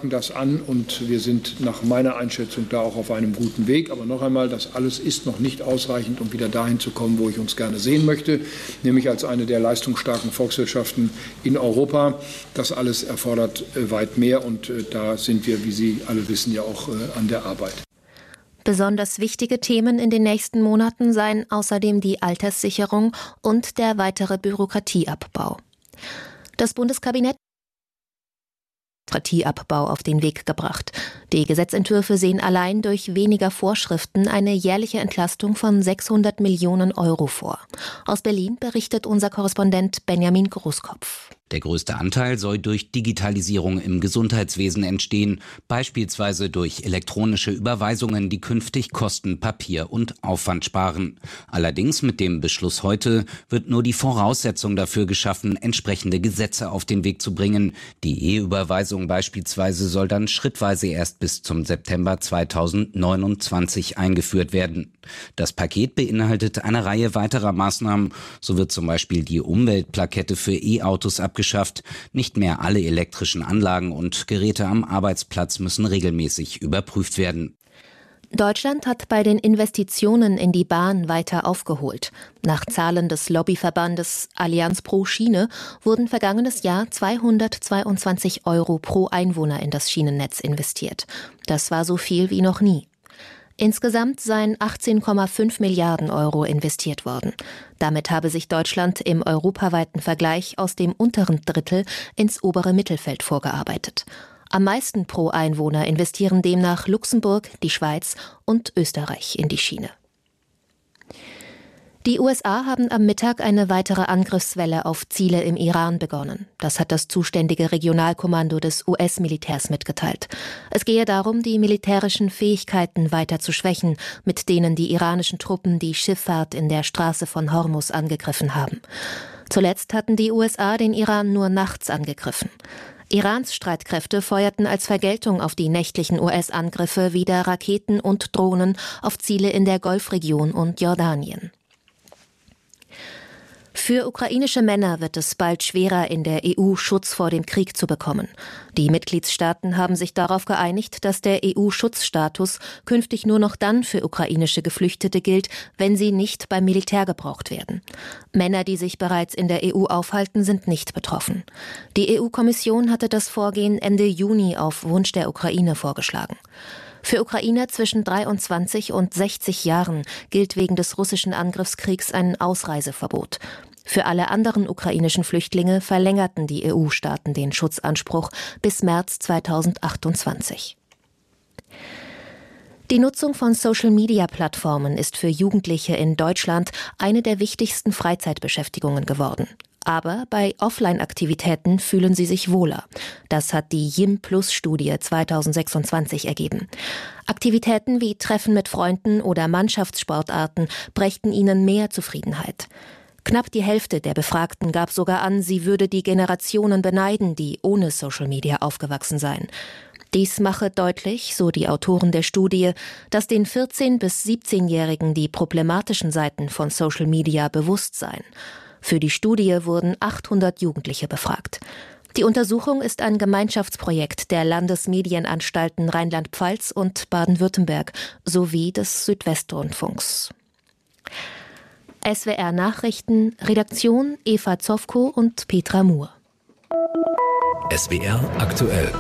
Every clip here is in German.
packen das an und wir sind nach meiner Einschätzung da auch auf einem guten Weg. Aber noch einmal, das alles ist noch nicht ausreichend, um wieder dahin zu kommen, wo ich uns gerne sehen möchte, nämlich als eine der leistungsstarken Volkswirtschaften in Europa. Das alles erfordert weit mehr und da sind wir, wie Sie alle wissen, ja auch an der Arbeit. Besonders wichtige Themen in den nächsten Monaten seien außerdem die Alterssicherung und der weitere Bürokratieabbau. Das Bundeskabinett Bürokratieabbau auf den Weg gebracht. Die Gesetzentwürfe sehen allein durch weniger Vorschriften eine jährliche Entlastung von 600 Millionen Euro vor. Aus Berlin berichtet unser Korrespondent Benjamin Großkopf. Der größte Anteil soll durch Digitalisierung im Gesundheitswesen entstehen, beispielsweise durch elektronische Überweisungen, die künftig Kosten, Papier und Aufwand sparen. Allerdings mit dem Beschluss heute wird nur die Voraussetzung dafür geschaffen, entsprechende Gesetze auf den Weg zu bringen. Die E-Überweisung beispielsweise soll dann schrittweise erst bis zum September 2029 eingeführt werden. Das Paket beinhaltet eine Reihe weiterer Maßnahmen. So wird zum Beispiel die Umweltplakette für E-Autos abgeschafft. Nicht mehr alle elektrischen Anlagen und Geräte am Arbeitsplatz müssen regelmäßig überprüft werden. Deutschland hat bei den Investitionen in die Bahn weiter aufgeholt. Nach Zahlen des Lobbyverbandes Allianz pro Schiene wurden vergangenes Jahr 222 Euro pro Einwohner in das Schienennetz investiert. Das war so viel wie noch nie. Insgesamt seien 18,5 Milliarden Euro investiert worden. Damit habe sich Deutschland im europaweiten Vergleich aus dem unteren Drittel ins obere Mittelfeld vorgearbeitet. Am meisten pro Einwohner investieren demnach Luxemburg, die Schweiz und Österreich in die Schiene. Die USA haben am Mittag eine weitere Angriffswelle auf Ziele im Iran begonnen. Das hat das zuständige Regionalkommando des US-Militärs mitgeteilt. Es gehe darum, die militärischen Fähigkeiten weiter zu schwächen, mit denen die iranischen Truppen die Schifffahrt in der Straße von Hormuz angegriffen haben. Zuletzt hatten die USA den Iran nur nachts angegriffen. Irans Streitkräfte feuerten als Vergeltung auf die nächtlichen US-Angriffe wieder Raketen und Drohnen auf Ziele in der Golfregion und Jordanien. Für ukrainische Männer wird es bald schwerer, in der EU Schutz vor dem Krieg zu bekommen. Die Mitgliedstaaten haben sich darauf geeinigt, dass der EU-Schutzstatus künftig nur noch dann für ukrainische Geflüchtete gilt, wenn sie nicht beim Militär gebraucht werden. Männer, die sich bereits in der EU aufhalten, sind nicht betroffen. Die EU-Kommission hatte das Vorgehen Ende Juni auf Wunsch der Ukraine vorgeschlagen. Für Ukrainer zwischen 23 und 60 Jahren gilt wegen des russischen Angriffskriegs ein Ausreiseverbot. Für alle anderen ukrainischen Flüchtlinge verlängerten die EU-Staaten den Schutzanspruch bis März 2028. Die Nutzung von Social-Media-Plattformen ist für Jugendliche in Deutschland eine der wichtigsten Freizeitbeschäftigungen geworden. Aber bei Offline-Aktivitäten fühlen sie sich wohler. Das hat die YIM-Plus-Studie 2026 ergeben. Aktivitäten wie Treffen mit Freunden oder Mannschaftssportarten brächten ihnen mehr Zufriedenheit. Knapp die Hälfte der Befragten gab sogar an, sie würde die Generationen beneiden, die ohne Social Media aufgewachsen seien. Dies mache deutlich, so die Autoren der Studie, dass den 14- bis 17-Jährigen die problematischen Seiten von Social Media bewusst seien. Für die Studie wurden 800 Jugendliche befragt. Die Untersuchung ist ein Gemeinschaftsprojekt der Landesmedienanstalten Rheinland-Pfalz und Baden-Württemberg sowie des Südwestrundfunks. SWR Nachrichten, Redaktion Eva Zofko und Petra Muhr. SWR aktuell.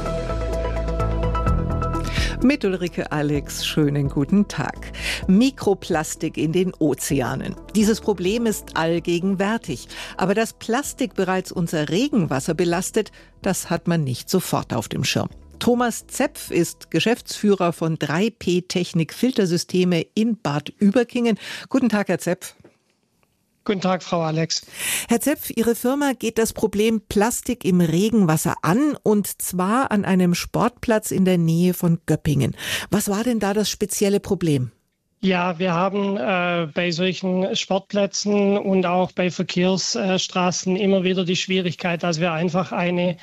Mit Ulrike Alex, schönen guten Tag. Mikroplastik in den Ozeanen. Dieses Problem ist allgegenwärtig. Aber dass Plastik bereits unser Regenwasser belastet, das hat man nicht sofort auf dem Schirm. Thomas Zepf ist Geschäftsführer von 3P Technik Filtersysteme in Bad Überkingen. Guten Tag, Herr Zepf. Guten Tag, Frau Alex. Herr Zepf, Ihre Firma geht das Problem Plastik im Regenwasser an, und zwar an einem Sportplatz in der Nähe von Göppingen. Was war denn da das spezielle Problem? Ja, wir haben bei solchen Sportplätzen und auch bei Verkehrsstraßen immer wieder die Schwierigkeit, dass wir einfach eine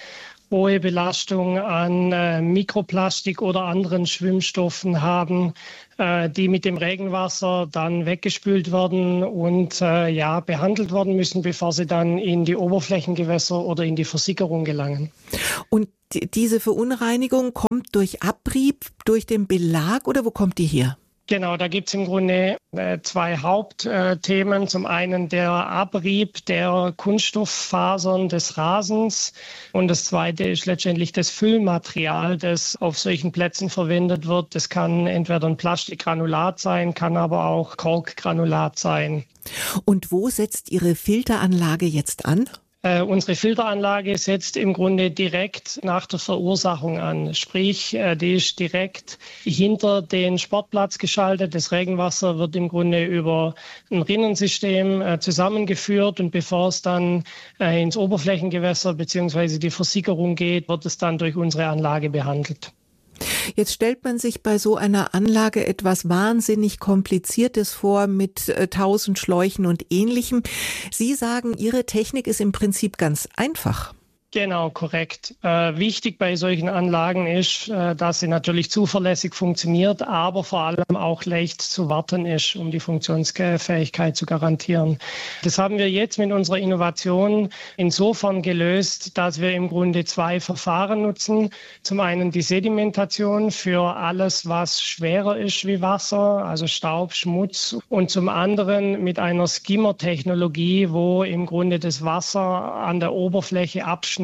hohe Belastung an Mikroplastik oder anderen Schwimmstoffen haben, die mit dem Regenwasser dann weggespült werden und behandelt werden müssen, bevor sie dann in die Oberflächengewässer oder in die Versickerung gelangen. Und diese Verunreinigung kommt durch Abrieb, durch den Belag oder wo kommt die her? Genau, da gibt es im Grunde zwei Hauptthemen. Zum einen der Abrieb der Kunststofffasern des Rasens und das zweite ist letztendlich das Füllmaterial, das auf solchen Plätzen verwendet wird. Das kann entweder ein Plastikgranulat sein, kann aber auch Korkgranulat sein. Und wo setzt Ihre Filteranlage jetzt an? Unsere Filteranlage setzt im Grunde direkt nach der Verursachung an. Sprich, die ist direkt hinter den Sportplatz geschaltet. Das Regenwasser wird im Grunde über ein Rinnensystem zusammengeführt und bevor es dann ins Oberflächengewässer bzw. die Versickerung geht, wird es dann durch unsere Anlage behandelt. Jetzt stellt man sich bei so einer Anlage etwas wahnsinnig Kompliziertes vor mit 1000 Schläuchen und Ähnlichem. Sie sagen, Ihre Technik ist im Prinzip ganz einfach. Genau, korrekt. Wichtig bei solchen Anlagen ist, dass sie natürlich zuverlässig funktioniert, aber vor allem auch leicht zu warten ist, um die Funktionsfähigkeit zu garantieren. Das haben wir jetzt mit unserer Innovation insofern gelöst, dass wir im Grunde zwei Verfahren nutzen. Zum einen die Sedimentation für alles, was schwerer ist wie Wasser, also Staub, Schmutz, und zum anderen mit einer Skimmer-Technologie, wo im Grunde das Wasser an der Oberfläche abschnorchelt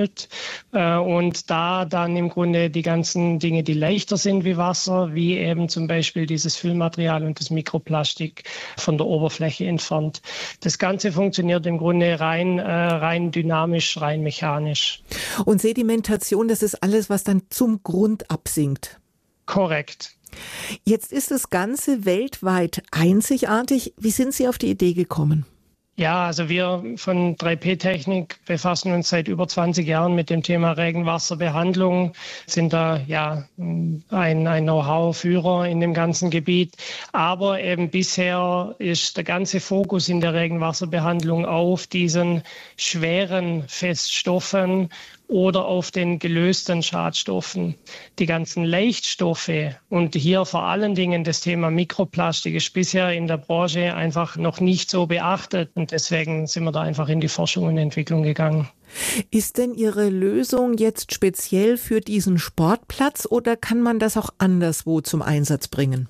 und da dann im Grunde die ganzen Dinge, die leichter sind wie Wasser, wie eben zum Beispiel dieses Füllmaterial und das Mikroplastik von der Oberfläche entfernt. Das Ganze funktioniert im Grunde rein dynamisch, rein mechanisch. Und Sedimentation, das ist alles, was dann zum Grund absinkt. Korrekt. Jetzt ist das Ganze weltweit einzigartig. Wie sind Sie auf die Idee gekommen? Ja, also wir von 3P-Technik befassen uns seit über 20 Jahren mit dem Thema Regenwasserbehandlung, sind da ein Know-how-Führer in dem ganzen Gebiet. Aber eben bisher ist der ganze Fokus in der Regenwasserbehandlung auf diesen schweren Feststoffen oder auf den gelösten Schadstoffen. Die ganzen Leichtstoffe und hier vor allen Dingen das Thema Mikroplastik ist bisher in der Branche einfach noch nicht so beachtet und deswegen sind wir da einfach in die Forschung und Entwicklung gegangen. Ist denn Ihre Lösung jetzt speziell für diesen Sportplatz oder kann man das auch anderswo zum Einsatz bringen?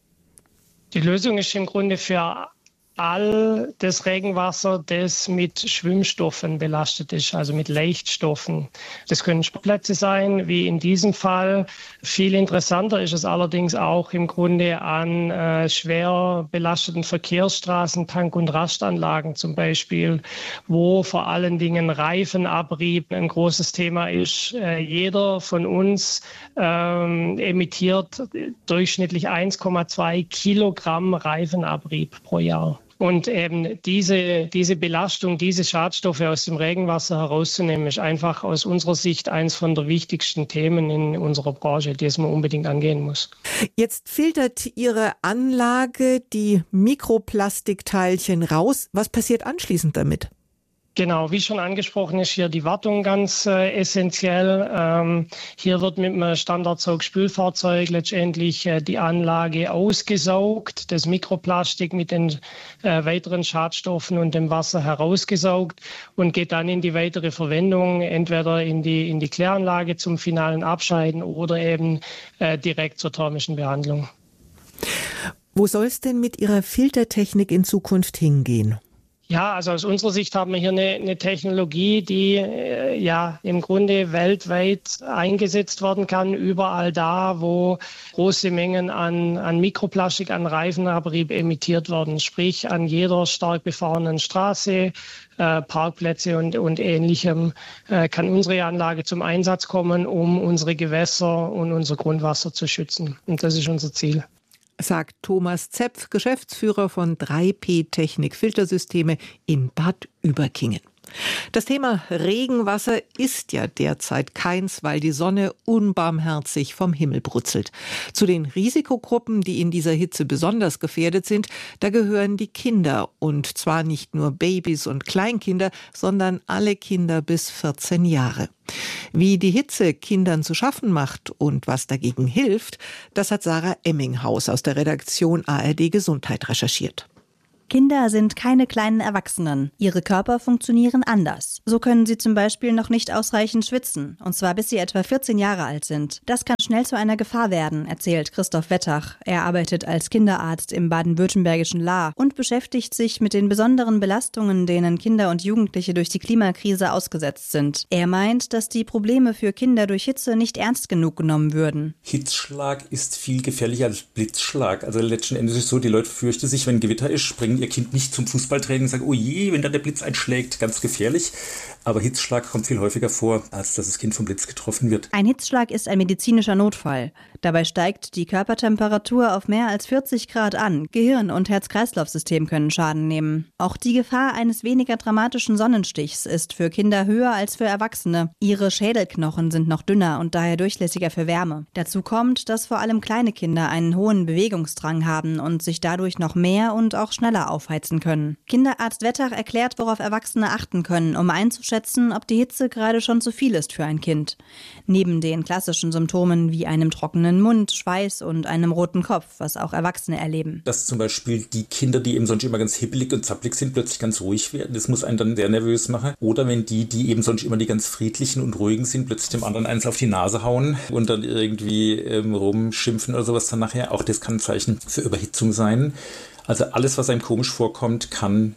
Die Lösung ist im Grunde für all das Regenwasser, das mit Schwimmstoffen belastet ist, also mit Leichtstoffen. Das können Sportplätze sein, wie in diesem Fall. Viel interessanter ist es allerdings auch im Grunde an schwer belasteten Verkehrsstraßen, Tank- und Rastanlagen zum Beispiel, wo vor allen Dingen Reifenabrieb ein großes Thema ist. Jeder von uns emittiert durchschnittlich 1,2 Kilogramm Reifenabrieb pro Jahr. Und eben diese Belastung, diese Schadstoffe aus dem Regenwasser herauszunehmen, ist einfach aus unserer Sicht eines von der wichtigsten Themen in unserer Branche, die es man unbedingt angehen muss. Jetzt filtert Ihre Anlage die Mikroplastikteilchen raus. Was passiert anschließend damit? Genau, wie schon angesprochen ist hier die Wartung ganz essentiell. Hier wird mit einem Standardsaugspülfahrzeug letztendlich die Anlage ausgesaugt, das Mikroplastik mit den weiteren Schadstoffen und dem Wasser herausgesaugt und geht dann in die weitere Verwendung, entweder in die Kläranlage zum finalen Abscheiden oder eben direkt zur thermischen Behandlung. Wo soll es denn mit Ihrer Filtertechnik in Zukunft hingehen? Ja, also aus unserer Sicht haben wir hier eine Technologie, die im Grunde weltweit eingesetzt werden kann, überall da, wo große Mengen an Mikroplastik, an Reifenabrieb emittiert werden, sprich an jeder stark befahrenen Straße, Parkplätze und Ähnlichem, kann unsere Anlage zum Einsatz kommen, um unsere Gewässer und unser Grundwasser zu schützen. Und das ist unser Ziel. Sagt Thomas Zepf, Geschäftsführer von 3P Technik Filtersysteme in Bad Überkingen. Das Thema Regenwasser ist ja derzeit keins, weil die Sonne unbarmherzig vom Himmel brutzelt. Zu den Risikogruppen, die in dieser Hitze besonders gefährdet sind, da gehören die Kinder. Und zwar nicht nur Babys und Kleinkinder, sondern alle Kinder bis 14 Jahre. Wie die Hitze Kindern zu schaffen macht und was dagegen hilft, das hat Sarah Emminghaus aus der Redaktion ARD Gesundheit recherchiert. Kinder sind keine kleinen Erwachsenen. Ihre Körper funktionieren anders. So können sie zum Beispiel noch nicht ausreichend schwitzen, und zwar bis sie etwa 14 Jahre alt sind. Das kann schnell zu einer Gefahr werden, erzählt Christoph Wettach. Er arbeitet als Kinderarzt im baden-württembergischen Lahr und beschäftigt sich mit den besonderen Belastungen, denen Kinder und Jugendliche durch die Klimakrise ausgesetzt sind. Er meint, dass die Probleme für Kinder durch Hitze nicht ernst genug genommen würden. Hitzschlag ist viel gefährlicher als Blitzschlag. Also letzten Endes ist es so, die Leute fürchten sich, wenn Gewitter ist, springen ihr Kind nicht zum Fußballtraining und sagen, oh je, wenn da der Blitz einschlägt, ganz gefährlich. Aber Hitzschlag kommt viel häufiger vor, als dass das Kind vom Blitz getroffen wird. Ein Hitzschlag ist ein medizinischer Notfall. Dabei steigt die Körpertemperatur auf mehr als 40 Grad an. Gehirn- und Herz-Kreislauf-System können Schaden nehmen. Auch die Gefahr eines weniger dramatischen Sonnenstichs ist für Kinder höher als für Erwachsene. Ihre Schädelknochen sind noch dünner und daher durchlässiger für Wärme. Dazu kommt, dass vor allem kleine Kinder einen hohen Bewegungsdrang haben und sich dadurch noch mehr und auch schneller aufheizen können. Kinderarzt Wettach erklärt, worauf Erwachsene achten können, um einzuschätzen, ob die Hitze gerade schon zu viel ist für ein Kind. Neben den klassischen Symptomen wie einem trockenen Mund, Schweiß und einem roten Kopf, was auch Erwachsene erleben. Dass zum Beispiel die Kinder, die eben sonst immer ganz hibbelig und zappelig sind, plötzlich ganz ruhig werden. Das muss einen dann sehr nervös machen. Oder wenn die eben sonst immer die ganz friedlichen und ruhigen sind, plötzlich dem anderen eins auf die Nase hauen und dann irgendwie rumschimpfen oder sowas dann nachher. Auch das kann ein Zeichen für Überhitzung sein. Also alles, was einem komisch vorkommt, kann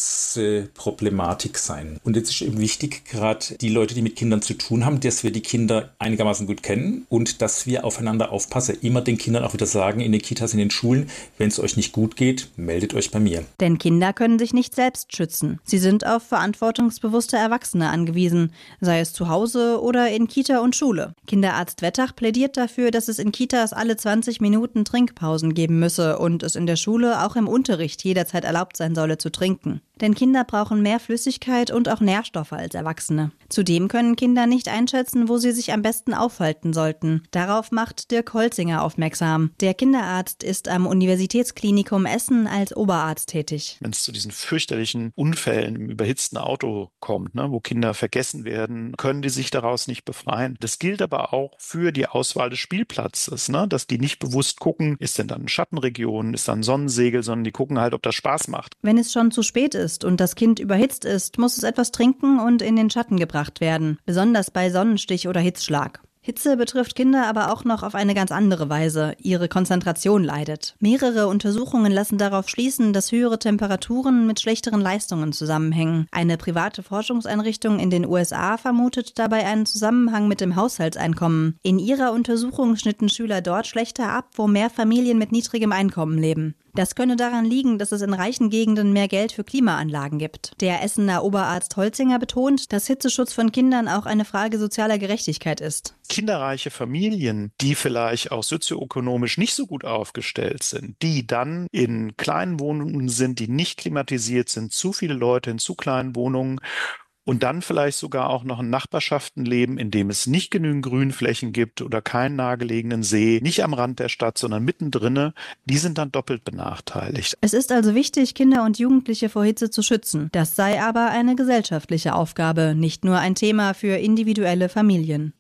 Hitzeproblematik sein. Und jetzt ist eben wichtig, gerade die Leute, die mit Kindern zu tun haben, dass wir die Kinder einigermaßen gut kennen und dass wir aufeinander aufpassen. Immer den Kindern auch wieder sagen, in den Kitas, in den Schulen, wenn es euch nicht gut geht, meldet euch bei mir. Denn Kinder können sich nicht selbst schützen. Sie sind auf verantwortungsbewusste Erwachsene angewiesen, sei es zu Hause oder in Kita und Schule. Kinderarzt Wettach plädiert dafür, dass es in Kitas alle 20 Minuten Trinkpausen geben müsse und es in der Schule auch im Unterricht jederzeit erlaubt sein solle zu trinken. Denn Kinder brauchen mehr Flüssigkeit und auch Nährstoffe als Erwachsene. Zudem können Kinder nicht einschätzen, wo sie sich am besten aufhalten sollten. Darauf macht Dirk Holzinger aufmerksam. Der Kinderarzt ist am Universitätsklinikum Essen als Oberarzt tätig. Wenn es zu diesen fürchterlichen Unfällen im überhitzten Auto kommt, wo Kinder vergessen werden, können die sich daraus nicht befreien. Das gilt aber auch für die Auswahl des Spielplatzes, dass die nicht bewusst gucken, ist denn da eine Schattenregion, ist da ein Sonnensegel, sondern die gucken halt, ob das Spaß macht. Wenn es schon zu spät ist und das Kind überhitzt ist, muss es etwas trinken und in den Schatten gebracht werden, besonders bei Sonnenstich oder Hitzschlag. Hitze betrifft Kinder aber auch noch auf eine ganz andere Weise. Ihre Konzentration leidet. Mehrere Untersuchungen lassen darauf schließen, dass höhere Temperaturen mit schlechteren Leistungen zusammenhängen. Eine private Forschungseinrichtung in den USA vermutet dabei einen Zusammenhang mit dem Haushaltseinkommen. In ihrer Untersuchung schnitten Schüler dort schlechter ab, wo mehr Familien mit niedrigem Einkommen leben. Das könne daran liegen, dass es in reichen Gegenden mehr Geld für Klimaanlagen gibt. Der Essener Oberarzt Holzinger betont, dass Hitzeschutz von Kindern auch eine Frage sozialer Gerechtigkeit ist. Kinderreiche Familien, die vielleicht auch sozioökonomisch nicht so gut aufgestellt sind, die dann in kleinen Wohnungen sind, die nicht klimatisiert sind, zu viele Leute in zu kleinen Wohnungen, und dann vielleicht sogar auch noch in Nachbarschaften leben, in dem es nicht genügend Grünflächen gibt oder keinen nahegelegenen See, nicht am Rand der Stadt, sondern mittendrin, die sind dann doppelt benachteiligt. Es ist also wichtig, Kinder und Jugendliche vor Hitze zu schützen. Das sei aber eine gesellschaftliche Aufgabe, nicht nur ein Thema für individuelle Familien.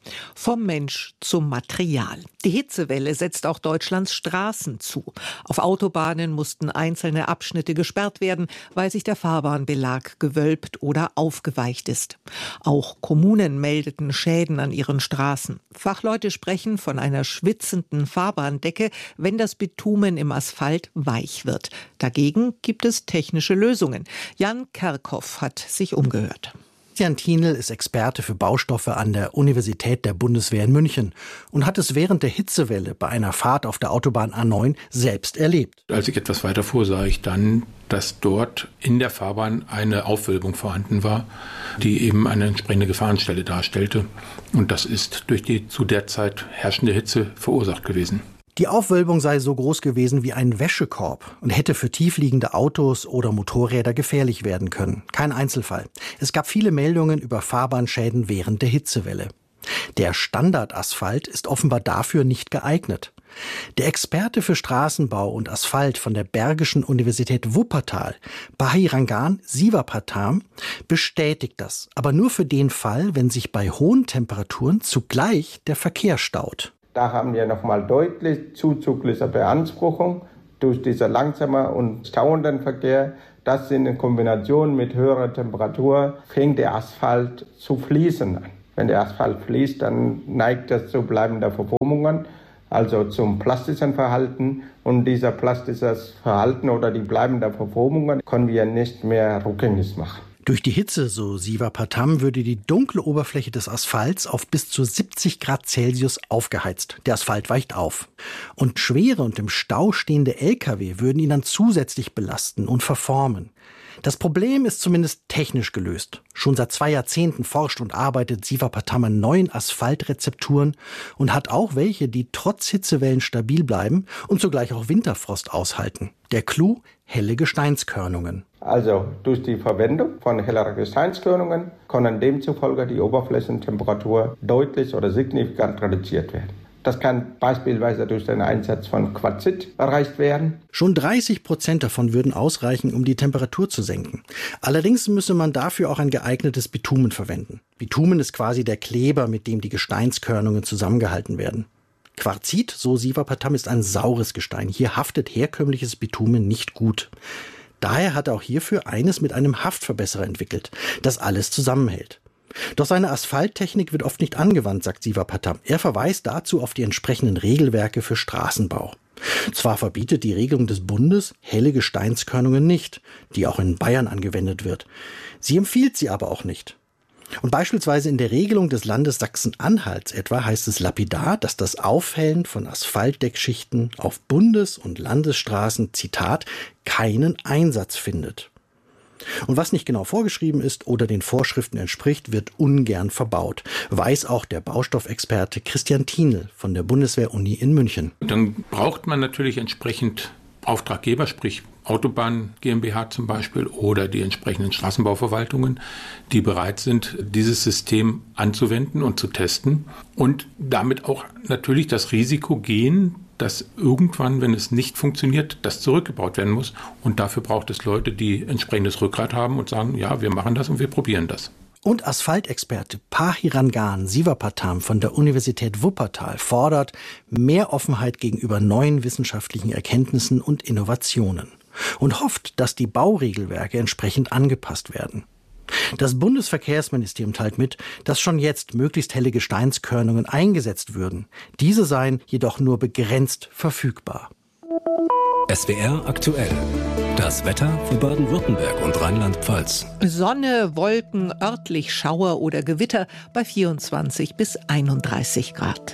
Vom Mensch zum Material. Die Hitzewelle setzt auch Deutschlands Straßen zu. Auf Autobahnen mussten einzelne Abschnitte gesperrt werden, weil sich der Fahrbahnbelag gewölbt oder aufgeweicht ist. Auch Kommunen meldeten Schäden an ihren Straßen. Fachleute sprechen von einer schwitzenden Fahrbahndecke, wenn das Bitumen im Asphalt weich wird. Dagegen gibt es technische Lösungen. Jan Kerkhoff hat sich umgehört. Christian Thienel ist Experte für Baustoffe an der Universität der Bundeswehr in München und hat es während der Hitzewelle bei einer Fahrt auf der Autobahn A9 selbst erlebt. Als ich etwas weiter fuhr, sah ich dann, dass dort in der Fahrbahn eine Aufwölbung vorhanden war, die eben eine entsprechende Gefahrenstelle darstellte. Und das ist durch die zu der Zeit herrschende Hitze verursacht gewesen. Die Aufwölbung sei so groß gewesen wie ein Wäschekorb und hätte für tiefliegende Autos oder Motorräder gefährlich werden können. Kein Einzelfall. Es gab viele Meldungen über Fahrbahnschäden während der Hitzewelle. Der Standardasphalt ist offenbar dafür nicht geeignet. Der Experte für Straßenbau und Asphalt von der Bergischen Universität Wuppertal, Bahirangan Sivapatam, bestätigt das, aber nur für den Fall, wenn sich bei hohen Temperaturen zugleich der Verkehr staut. Da haben wir nochmal deutlich zuzügliche Beanspruchung durch diesen langsamen und stauenden Verkehr. Das in Kombination mit höherer Temperatur fängt der Asphalt zu fließen an. Wenn der Asphalt fließt, dann neigt es zu bleibenden Verformungen, also zum plastischen Verhalten. Und dieser plastisches Verhalten oder die bleibenden Verformungen können wir nicht mehr rückgängig machen. Durch die Hitze, so Sivapatam, würde die dunkle Oberfläche des Asphalts auf bis zu 70 Grad Celsius aufgeheizt. Der Asphalt weicht auf. Und schwere und im Stau stehende Lkw würden ihn dann zusätzlich belasten und verformen. Das Problem ist zumindest technisch gelöst. Schon seit 2 Jahrzehnten forscht und arbeitet Sivapatam an neuen Asphaltrezepturen und hat auch welche, die trotz Hitzewellen stabil bleiben und zugleich auch Winterfrost aushalten. Der Clou: helle Gesteinskörnungen. Also durch die Verwendung von helleren Gesteinskörnungen können demzufolge die Oberflächentemperatur deutlich oder signifikant reduziert werden. Das kann beispielsweise durch den Einsatz von Quarzit erreicht werden. Schon 30% davon würden ausreichen, um die Temperatur zu senken. Allerdings müsse man dafür auch ein geeignetes Bitumen verwenden. Bitumen ist quasi der Kleber, mit dem die Gesteinskörnungen zusammengehalten werden. Quarzit, so Sivapatam, ist ein saures Gestein. Hier haftet herkömmliches Bitumen nicht gut. Daher hat er auch hierfür eines mit einem Haftverbesserer entwickelt, das alles zusammenhält. Doch seine Asphalttechnik wird oft nicht angewandt, sagt Sivapatam. Er verweist dazu auf die entsprechenden Regelwerke für Straßenbau. Zwar verbietet die Regelung des Bundes helle Gesteinskörnungen nicht, die auch in Bayern angewendet wird. Sie empfiehlt sie aber auch nicht. Und beispielsweise in der Regelung des Landes Sachsen-Anhalts etwa heißt es lapidar, dass das Aufhellen von Asphaltdeckschichten auf Bundes- und Landesstraßen, Zitat, keinen Einsatz findet. Und was nicht genau vorgeschrieben ist oder den Vorschriften entspricht, wird ungern verbaut, weiß auch der Baustoffexperte Christian Thienel von der Bundeswehr-Uni in München. Dann braucht man natürlich entsprechend Auftraggeber, sprich Autobahn GmbH zum Beispiel oder die entsprechenden Straßenbauverwaltungen, die bereit sind, dieses System anzuwenden und zu testen und damit auch natürlich das Risiko gehen, dass irgendwann, wenn es nicht funktioniert, das zurückgebaut werden muss. Und dafür braucht es Leute, die entsprechendes Rückgrat haben und sagen, ja, wir machen das und wir probieren das. Und Asphaltexperte Bahirangan Sivapatam von der Universität Wuppertal fordert mehr Offenheit gegenüber neuen wissenschaftlichen Erkenntnissen und Innovationen und hofft, dass die Bauregelwerke entsprechend angepasst werden. Das Bundesverkehrsministerium teilt mit, dass schon jetzt möglichst helle Gesteinskörnungen eingesetzt würden. Diese seien jedoch nur begrenzt verfügbar. SWR aktuell. Das Wetter für Baden-Württemberg und Rheinland-Pfalz. Sonne, Wolken, örtlich Schauer oder Gewitter bei 24 bis 31 Grad.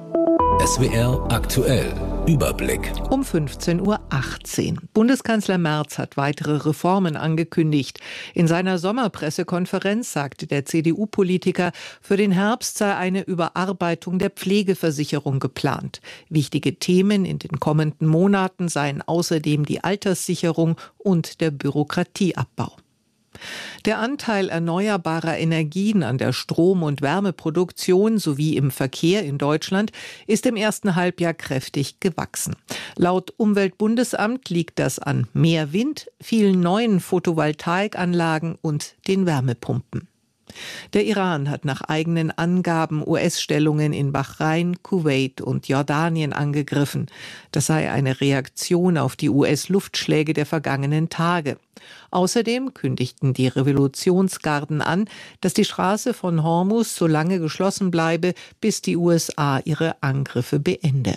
SWR aktuell. Überblick. Um 15:18 Uhr. Bundeskanzler Merz hat weitere Reformen angekündigt. In seiner Sommerpressekonferenz sagte der CDU-Politiker, für den Herbst sei eine Überarbeitung der Pflegeversicherung geplant. Wichtige Themen in den kommenden Monaten seien außerdem die Alterssicherung und der Bürokratieabbau. Der Anteil erneuerbarer Energien an der Strom- und Wärmeproduktion sowie im Verkehr in Deutschland ist im ersten Halbjahr kräftig gewachsen. Laut Umweltbundesamt liegt das an mehr Wind, vielen neuen Photovoltaikanlagen und den Wärmepumpen. Der Iran hat nach eigenen Angaben US-Stellungen in Bahrain, Kuwait und Jordanien angegriffen. Das sei eine Reaktion auf die US-Luftschläge der vergangenen Tage. Außerdem kündigten die Revolutionsgarden an, dass die Straße von Hormuz so lange geschlossen bleibe, bis die USA ihre Angriffe beende.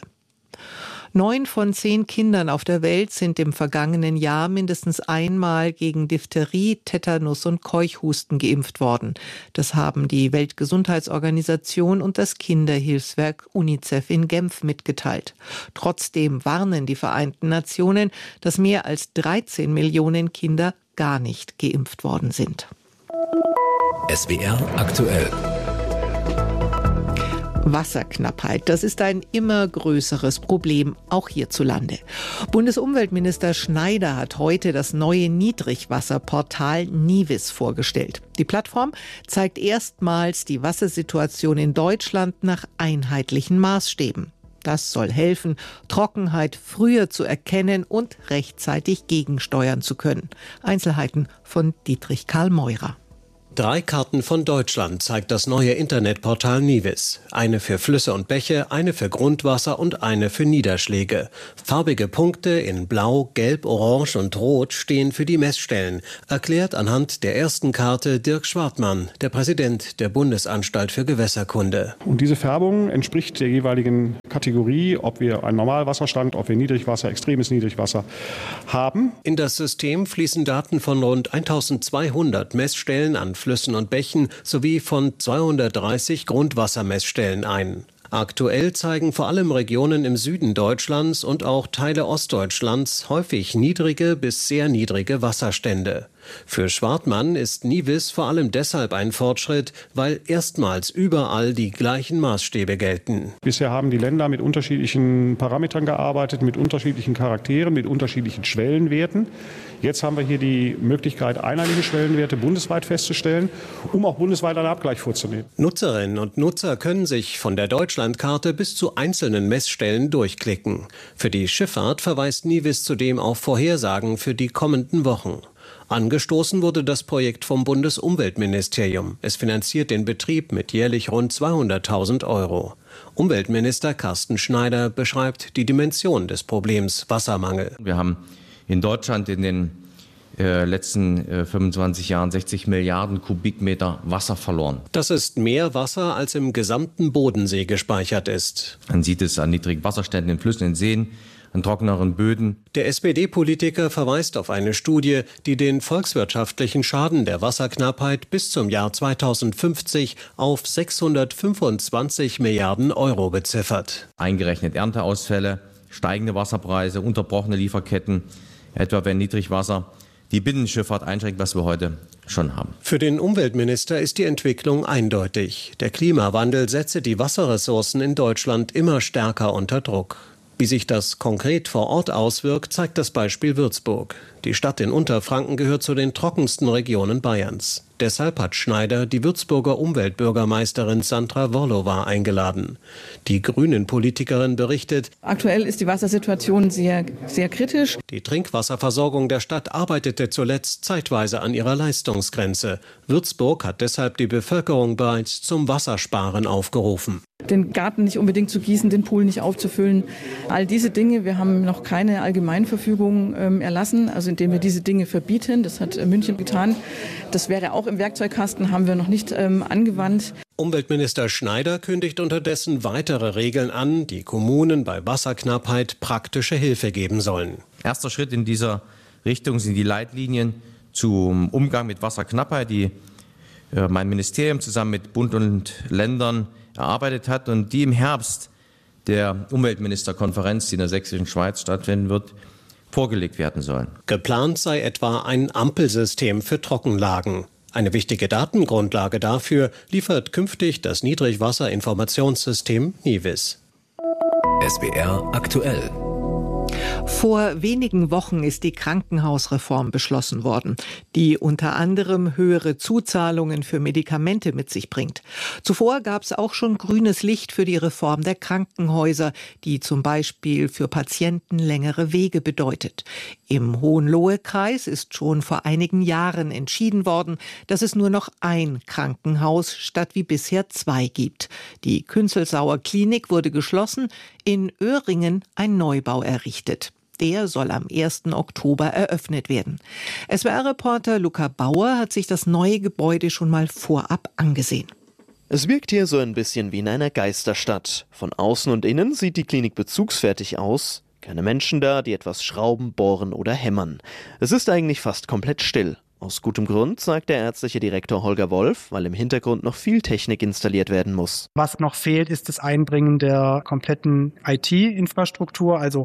9 von 10 Kindern auf der Welt sind im vergangenen Jahr mindestens einmal gegen Diphtherie, Tetanus und Keuchhusten geimpft worden. Das haben die Weltgesundheitsorganisation und das Kinderhilfswerk UNICEF in Genf mitgeteilt. Trotzdem warnen die Vereinten Nationen, dass mehr als 13 Millionen Kinder gar nicht geimpft worden sind. SWR aktuell. Wasserknappheit, das ist ein immer größeres Problem, auch hierzulande. Bundesumweltminister Schneider hat heute das neue Niedrigwasserportal Nivis vorgestellt. Die Plattform zeigt erstmals die Wassersituation in Deutschland nach einheitlichen Maßstäben. Das soll helfen, Trockenheit früher zu erkennen und rechtzeitig gegensteuern zu können. Einzelheiten von Dietrich Karl Meurer. 3 Karten von Deutschland zeigt das neue Internetportal Nivis. Eine für Flüsse und Bäche, eine für Grundwasser und eine für Niederschläge. Farbige Punkte in Blau, Gelb, Orange und Rot stehen für die Messstellen, erklärt anhand der ersten Karte Dirk Schwartmann, der Präsident der Bundesanstalt für Gewässerkunde. Und diese Färbung entspricht der jeweiligen Kategorie, ob wir einen Normalwasserstand, ob wir Niedrigwasser, extremes Niedrigwasser haben. In das System fließen Daten von rund 1200 Messstellen an Flüssen und Bächen sowie von 230 Grundwassermessstellen ein. Aktuell zeigen vor allem Regionen im Süden Deutschlands und auch Teile Ostdeutschlands häufig niedrige bis sehr niedrige Wasserstände. Für Schwartmann ist Nivis vor allem deshalb ein Fortschritt, weil erstmals überall die gleichen Maßstäbe gelten. Bisher haben die Länder mit unterschiedlichen Parametern gearbeitet, mit unterschiedlichen Charakteren, mit unterschiedlichen Schwellenwerten. Jetzt haben wir hier die Möglichkeit, einheitliche Schwellenwerte bundesweit festzustellen, um auch bundesweit einen Abgleich vorzunehmen. Nutzerinnen und Nutzer können sich von der Deutschlandkarte bis zu einzelnen Messstellen durchklicken. Für die Schifffahrt verweist Nivis zudem auf Vorhersagen für die kommenden Wochen. Angestoßen wurde das Projekt vom Bundesumweltministerium. Es finanziert den Betrieb mit jährlich rund 200.000 €. Umweltminister Carsten Schneider beschreibt die Dimension des Problems Wassermangel. Wir haben in Deutschland in den letzten 25 Jahren 60 Milliarden Kubikmeter Wasser verloren. Das ist mehr Wasser, als im gesamten Bodensee gespeichert ist. Man sieht es an niedrigen Wasserständen in Flüssen, in Seen, an trockeneren Böden. Der SPD-Politiker verweist auf eine Studie, die den volkswirtschaftlichen Schaden der Wasserknappheit bis zum Jahr 2050 auf 625 Milliarden € beziffert. Eingerechnet Ernteausfälle, steigende Wasserpreise, unterbrochene Lieferketten, etwa wenn Niedrigwasser die Binnenschifffahrt einschränkt, was wir heute schon haben. Für den Umweltminister ist die Entwicklung eindeutig. Der Klimawandel setze die Wasserressourcen in Deutschland immer stärker unter Druck. Wie sich das konkret vor Ort auswirkt, zeigt das Beispiel Würzburg. Die Stadt in Unterfranken gehört zu den trockensten Regionen Bayerns. Deshalb hat Schneider die Würzburger Umweltbürgermeisterin Sandra Worlowa eingeladen. Die Grünen-Politikerin berichtet: Aktuell ist die Wassersituation sehr, sehr kritisch. Die Trinkwasserversorgung der Stadt arbeitete zuletzt zeitweise an ihrer Leistungsgrenze. Würzburg hat deshalb die Bevölkerung bereits zum Wassersparen aufgerufen. Den Garten nicht unbedingt zu gießen, den Pool nicht aufzufüllen. All diese Dinge, wir haben noch keine Allgemeinverfügung erlassen, also indem wir diese Dinge verbieten. Das hat München getan. Das wäre auch im Werkzeugkasten, haben wir noch nicht angewandt. Umweltminister Schneider kündigt unterdessen weitere Regeln an, die Kommunen bei Wasserknappheit praktische Hilfe geben sollen. Erster Schritt in dieser Richtung sind die Leitlinien zum Umgang mit Wasserknappheit, die mein Ministerium zusammen mit Bund und Ländern erarbeitet hat und die im Herbst der Umweltministerkonferenz, die in der Sächsischen Schweiz stattfinden wird, vorgelegt werden sollen. Geplant sei etwa ein Ampelsystem für Trockenlagen. Eine wichtige Datengrundlage dafür liefert künftig das Niedrigwasserinformationssystem Nivis. SWR aktuell. Vor wenigen Wochen ist die Krankenhausreform beschlossen worden, die unter anderem höhere Zuzahlungen für Medikamente mit sich bringt. Zuvor gab es auch schon grünes Licht für die Reform der Krankenhäuser, die zum Beispiel für Patienten längere Wege bedeutet. Im Hohenlohe-Kreis ist schon vor einigen Jahren entschieden worden, dass es nur noch ein Krankenhaus statt wie bisher 2 gibt. Die Künzelsauer Klinik wurde geschlossen, in Öhringen ein Neubau errichtet. Der soll am 1. Oktober eröffnet werden. SWR-Reporter Luca Bauer hat sich das neue Gebäude schon mal vorab angesehen. Es wirkt hier so ein bisschen wie in einer Geisterstadt. Von außen und innen sieht die Klinik bezugsfertig aus. Keine Menschen da, die etwas schrauben, bohren oder hämmern. Es ist eigentlich fast komplett still. Aus gutem Grund, sagt der ärztliche Direktor Holger Wolf, weil im Hintergrund noch viel Technik installiert werden muss. Was noch fehlt, ist das Einbringen der kompletten IT-Infrastruktur, also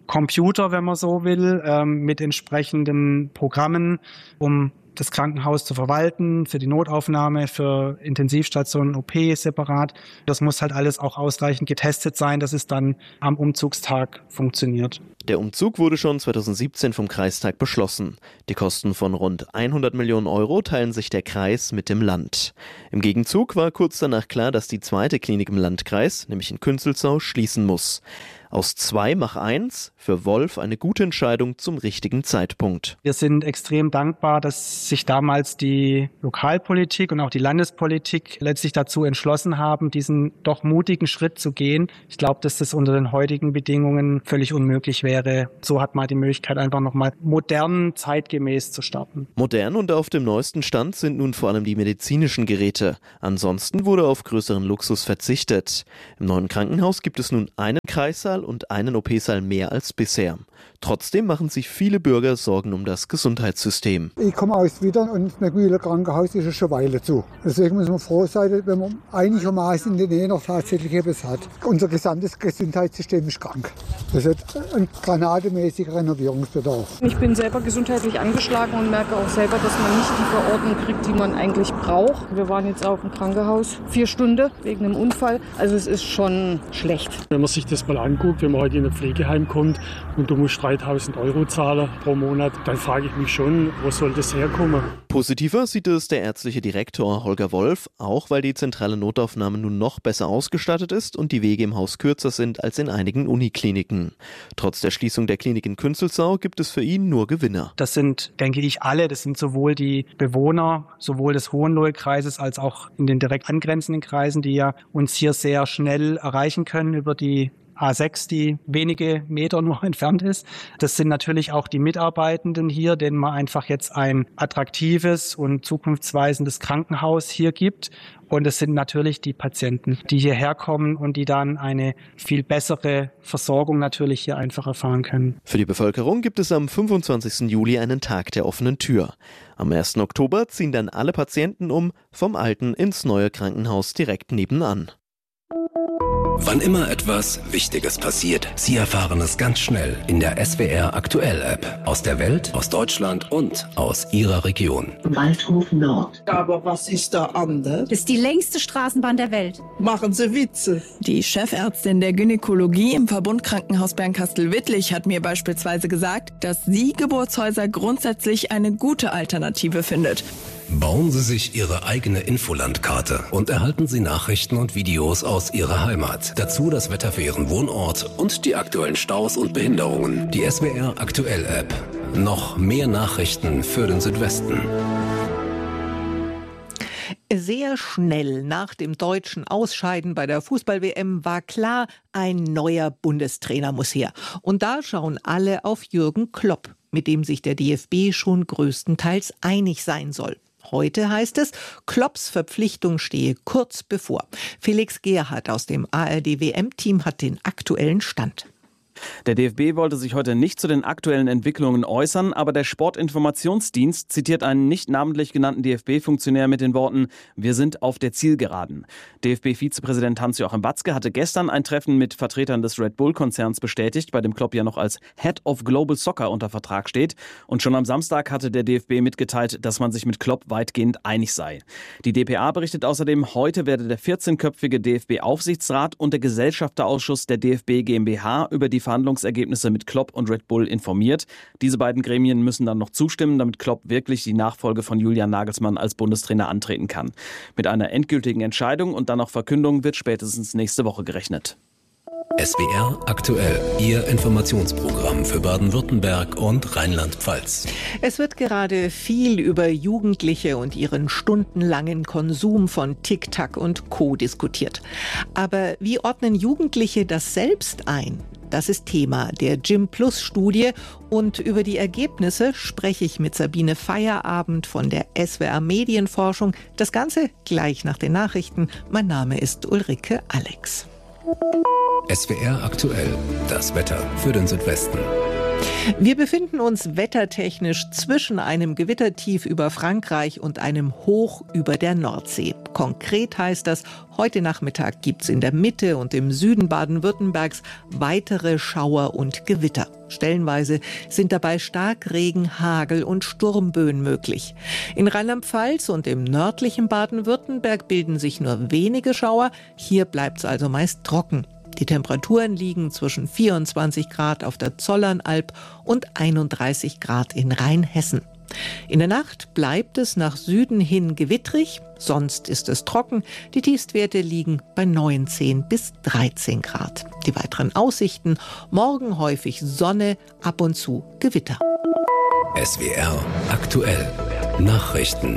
Computer, wenn man so will, mit entsprechenden Programmen, um das Krankenhaus zu verwalten, für die Notaufnahme, für Intensivstationen, OP separat. Das muss halt alles auch ausreichend getestet sein, dass es dann am Umzugstag funktioniert. Der Umzug wurde schon 2017 vom Kreistag beschlossen. Die Kosten von rund 100 Millionen Euro teilen sich der Kreis mit dem Land. Im Gegenzug war kurz danach klar, dass die zweite Klinik im Landkreis, nämlich in Künzelsau, schließen muss. Aus 2 mach 1, für Wolf eine gute Entscheidung zum richtigen Zeitpunkt. Wir sind extrem dankbar, dass sich damals die Lokalpolitik und auch die Landespolitik letztlich dazu entschlossen haben, diesen doch mutigen Schritt zu gehen. Ich glaube, dass das unter den heutigen Bedingungen völlig unmöglich wäre. So hat man die Möglichkeit, einfach nochmal modern, zeitgemäß zu starten. Modern und auf dem neuesten Stand sind nun vor allem die medizinischen Geräte. Ansonsten wurde auf größeren Luxus verzichtet. Im neuen Krankenhaus gibt es nun einen Kreissaal und einen OP-Saal mehr als bisher. Trotzdem machen sich viele Bürger Sorgen um das Gesundheitssystem. Ich komme aus Wittern und das Megwiller Krankenhaus ist schon eine Weile zu. Deswegen muss man froh sein, wenn man einigermaßen in der Nähe noch tatsächlich etwas hat. Unser gesamtes Gesundheitssystem ist krank. Das hat einen granatemäßigen Renovierungsbedarf. Ich bin selber gesundheitlich angeschlagen und merke auch selber, dass man nicht die Verordnung kriegt, die man eigentlich braucht. Wir waren jetzt auch im Krankenhaus 4 Stunden wegen einem Unfall. Also es ist schon schlecht. Wenn man sich das mal anguckt, wenn man heute in ein Pflegeheim kommt und du musst 3.000 Euro zahlen pro Monat, dann frage ich mich schon, wo soll das herkommen? Positiver sieht es der ärztliche Direktor Holger Wolf, auch weil die zentrale Notaufnahme nun noch besser ausgestattet ist und die Wege im Haus kürzer sind als in einigen Unikliniken. Trotz der Schließung der Klinik in Künzelsau gibt es für ihn nur Gewinner. Das sind, denke ich, alle. Das sind sowohl die Bewohner, sowohl des Hohenlohe-Kreises als auch in den direkt angrenzenden Kreisen, die ja uns hier sehr schnell erreichen können über die A6, die wenige Meter nur entfernt ist. Das sind natürlich auch die Mitarbeitenden hier, denen man einfach jetzt ein attraktives und zukunftsweisendes Krankenhaus hier gibt. Und es sind natürlich die Patienten, die hierher kommen und die dann eine viel bessere Versorgung natürlich hier einfach erfahren können. Für die Bevölkerung gibt es am 25. Juli einen Tag der offenen Tür. Am 1. Oktober ziehen dann alle Patienten vom alten ins neue Krankenhaus direkt nebenan. Wann immer etwas Wichtiges passiert, Sie erfahren es ganz schnell in der SWR Aktuell App. Aus der Welt, aus Deutschland und aus Ihrer Region. Waldhof Nord. Aber was ist da anders? Das ist die längste Straßenbahn der Welt. Machen Sie Witze. Die Chefärztin der Gynäkologie im Verbundkrankenhaus Bernkastel-Wittlich hat mir beispielsweise gesagt, dass sie Geburtshäuser grundsätzlich eine gute Alternative findet. Bauen Sie sich Ihre eigene Infolandkarte und erhalten Sie Nachrichten und Videos aus Ihrer Heimat. Dazu das Wetter für Ihren Wohnort und die aktuellen Staus und Behinderungen. Die SWR Aktuell App. Noch mehr Nachrichten für den Südwesten. Sehr schnell nach dem deutschen Ausscheiden bei der Fußball-WM war klar, ein neuer Bundestrainer muss her. Und da schauen alle auf Jürgen Klopp, mit dem sich der DFB schon größtenteils einig sein soll. Heute heißt es, Klopps Verpflichtung stehe kurz bevor. Felix Gerhardt aus dem ARD-WM-Team hat den aktuellen Stand. Der DFB wollte sich heute nicht zu den aktuellen Entwicklungen äußern, aber der Sportinformationsdienst zitiert einen nicht namentlich genannten DFB-Funktionär mit den Worten: Wir sind auf der Zielgeraden. DFB-Vizepräsident Hans-Joachim Watzke hatte gestern ein Treffen mit Vertretern des Red Bull-Konzerns bestätigt, bei dem Klopp ja noch als Head of Global Soccer unter Vertrag steht. Und schon am Samstag hatte der DFB mitgeteilt, dass man sich mit Klopp weitgehend einig sei. Die dpa berichtet außerdem, heute werde der 14-köpfige DFB-Aufsichtsrat und der Gesellschafterausschuss der DFB GmbH über die Verhandlungsergebnisse mit Klopp und Red Bull informiert. Diese beiden Gremien müssen dann noch zustimmen, damit Klopp wirklich die Nachfolge von Julian Nagelsmann als Bundestrainer antreten kann. Mit einer endgültigen Entscheidung und dann auch Verkündung wird spätestens nächste Woche gerechnet. SWR Aktuell, Ihr Informationsprogramm für Baden-Württemberg und Rheinland-Pfalz. Es wird gerade viel über Jugendliche und ihren stundenlangen Konsum von TikTok und Co. diskutiert. Aber wie ordnen Jugendliche das selbst ein? Das ist Thema der Gym-Plus-Studie und über die Ergebnisse spreche ich mit Sabine Feierabend von der SWR Medienforschung. Das Ganze gleich nach den Nachrichten. Mein Name ist Ulrike Alex. SWR Aktuell, das Wetter für den Südwesten. Wir befinden uns wettertechnisch zwischen einem Gewittertief über Frankreich und einem Hoch über der Nordsee. Konkret heißt das, heute Nachmittag gibt's in der Mitte und im Süden Baden-Württembergs weitere Schauer und Gewitter. Stellenweise sind dabei Starkregen, Hagel und Sturmböen möglich. In Rheinland-Pfalz und im nördlichen Baden-Württemberg bilden sich nur wenige Schauer. Hier bleibt's also meist trocken. Die Temperaturen liegen zwischen 24 Grad auf der Zollernalb und 31 Grad in Rheinhessen. In der Nacht bleibt es nach Süden hin gewittrig, sonst ist es trocken. Die Tiefstwerte liegen bei 19 bis 13 Grad. Die weiteren Aussichten: morgen häufig Sonne, ab und zu Gewitter. SWR aktuell Nachrichten.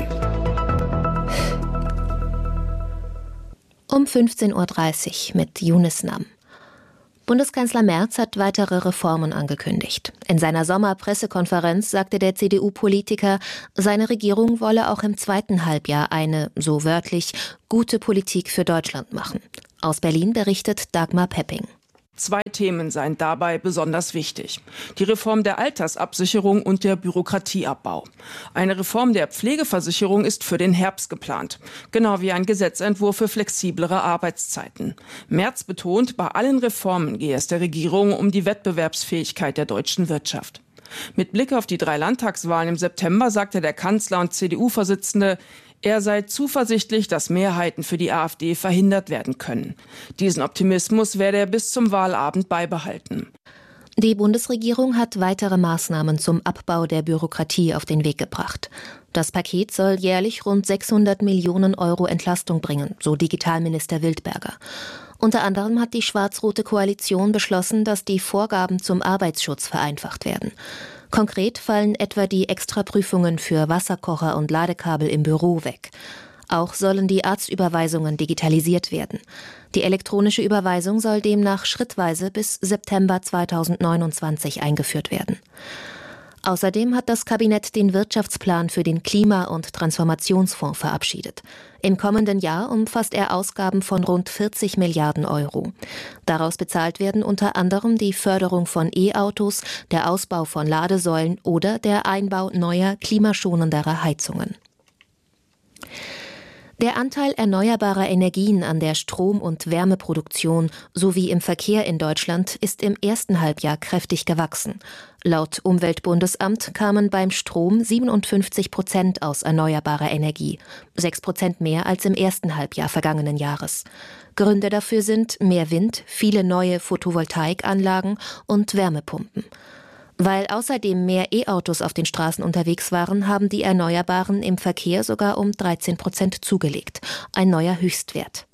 Um 15.30 Uhr mit Yunus Nam. Bundeskanzler Merz hat weitere Reformen angekündigt. In seiner Sommerpressekonferenz sagte der CDU-Politiker, seine Regierung wolle auch im zweiten Halbjahr eine, so wörtlich, gute Politik für Deutschland machen. Aus Berlin berichtet Dagmar Pepping. 2 Themen seien dabei besonders wichtig: die Reform der Altersabsicherung und der Bürokratieabbau. Eine Reform der Pflegeversicherung ist für den Herbst geplant, genau wie ein Gesetzentwurf für flexiblere Arbeitszeiten. Merz betont, bei allen Reformen gehe es der Regierung um die Wettbewerbsfähigkeit der deutschen Wirtschaft. Mit Blick auf die 3 Landtagswahlen im September sagte der Kanzler und CDU-Vorsitzende, er sei zuversichtlich, dass Mehrheiten für die AfD verhindert werden können. Diesen Optimismus werde er bis zum Wahlabend beibehalten. Die Bundesregierung hat weitere Maßnahmen zum Abbau der Bürokratie auf den Weg gebracht. Das Paket soll jährlich rund 600 Millionen Euro Entlastung bringen, so Digitalminister Wildberger. Unter anderem hat die schwarz-rote Koalition beschlossen, dass die Vorgaben zum Arbeitsschutz vereinfacht werden. Konkret fallen etwa die Extraprüfungen für Wasserkocher und Ladekabel im Büro weg. Auch sollen die Arztüberweisungen digitalisiert werden. Die elektronische Überweisung soll demnach schrittweise bis September 2029 eingeführt werden. Außerdem hat das Kabinett den Wirtschaftsplan für den Klima- und Transformationsfonds verabschiedet. Im kommenden Jahr umfasst er Ausgaben von rund 40 Milliarden Euro. Daraus bezahlt werden unter anderem die Förderung von E-Autos, der Ausbau von Ladesäulen oder der Einbau neuer, klimaschonenderer Heizungen. Der Anteil erneuerbarer Energien an der Strom- und Wärmeproduktion sowie im Verkehr in Deutschland ist im ersten Halbjahr kräftig gewachsen. Laut Umweltbundesamt kamen beim Strom 57% aus erneuerbarer Energie, 6% mehr als im ersten Halbjahr vergangenen Jahres. Gründe dafür sind mehr Wind, viele neue Photovoltaikanlagen und Wärmepumpen. Weil außerdem mehr E-Autos auf den Straßen unterwegs waren, haben die Erneuerbaren im Verkehr sogar um 13% zugelegt. Ein neuer Höchstwert.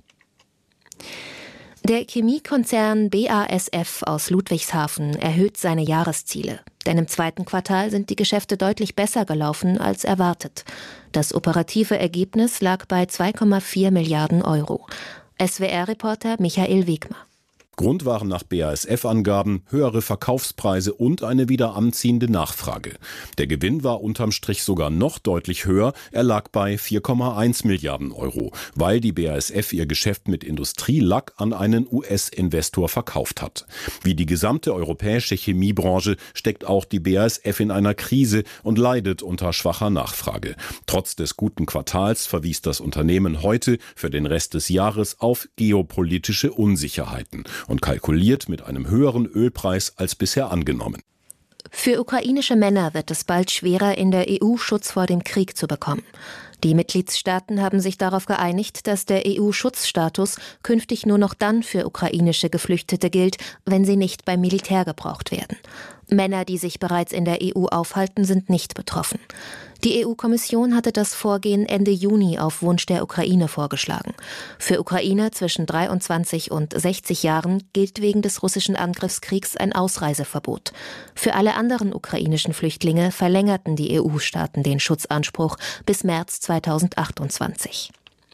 Der Chemiekonzern BASF aus Ludwigshafen erhöht seine Jahresziele. Denn im zweiten Quartal sind die Geschäfte deutlich besser gelaufen als erwartet. Das operative Ergebnis lag bei 2,4 Milliarden Euro. SWR-Reporter Michael Wegmer. Grund waren nach BASF-Angaben höhere Verkaufspreise und eine wieder anziehende Nachfrage. Der Gewinn war unterm Strich sogar noch deutlich höher. Er lag bei 4,1 Milliarden Euro, weil die BASF ihr Geschäft mit Industrielack an einen US-Investor verkauft hat. Wie die gesamte europäische Chemiebranche steckt auch die BASF in einer Krise und leidet unter schwacher Nachfrage. Trotz des guten Quartals verwies das Unternehmen heute für den Rest des Jahres auf geopolitische Unsicherheiten und kalkuliert mit einem höheren Ölpreis als bisher angenommen. Für ukrainische Männer wird es bald schwerer, in der EU Schutz vor dem Krieg zu bekommen. Die Mitgliedstaaten haben sich darauf geeinigt, dass der EU-Schutzstatus künftig nur noch dann für ukrainische Geflüchtete gilt, wenn sie nicht beim Militär gebraucht werden. Männer, die sich bereits in der EU aufhalten, sind nicht betroffen. Die EU-Kommission hatte das Vorgehen Ende Juni auf Wunsch der Ukraine vorgeschlagen. Für Ukrainer zwischen 23 und 60 Jahren gilt wegen des russischen Angriffskriegs ein Ausreiseverbot. Für alle anderen ukrainischen Flüchtlinge verlängerten die EU-Staaten den Schutzanspruch bis März 2028.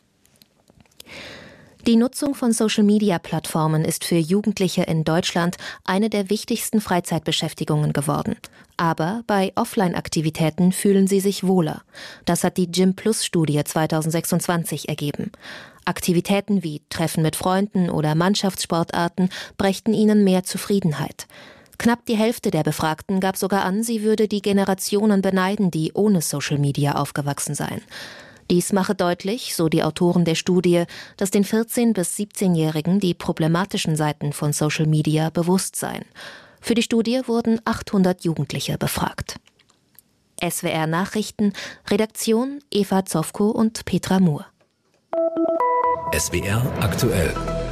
Die Nutzung von Social-Media-Plattformen ist für Jugendliche in Deutschland eine der wichtigsten Freizeitbeschäftigungen geworden. Aber bei Offline-Aktivitäten fühlen sie sich wohler. Das hat die Gym-Plus-Studie 2026 ergeben. Aktivitäten wie Treffen mit Freunden oder Mannschaftssportarten brächten ihnen mehr Zufriedenheit. Knapp die Hälfte der Befragten gab sogar an, sie würde die Generationen beneiden, die ohne Social Media aufgewachsen seien. Dies mache deutlich, so die Autoren der Studie, dass den 14- bis 17-Jährigen die problematischen Seiten von Social Media bewusst seien. Für die Studie wurden 800 Jugendliche befragt. SWR Nachrichten, Redaktion Eva Zofko und Petra Muhr. SWR aktuell.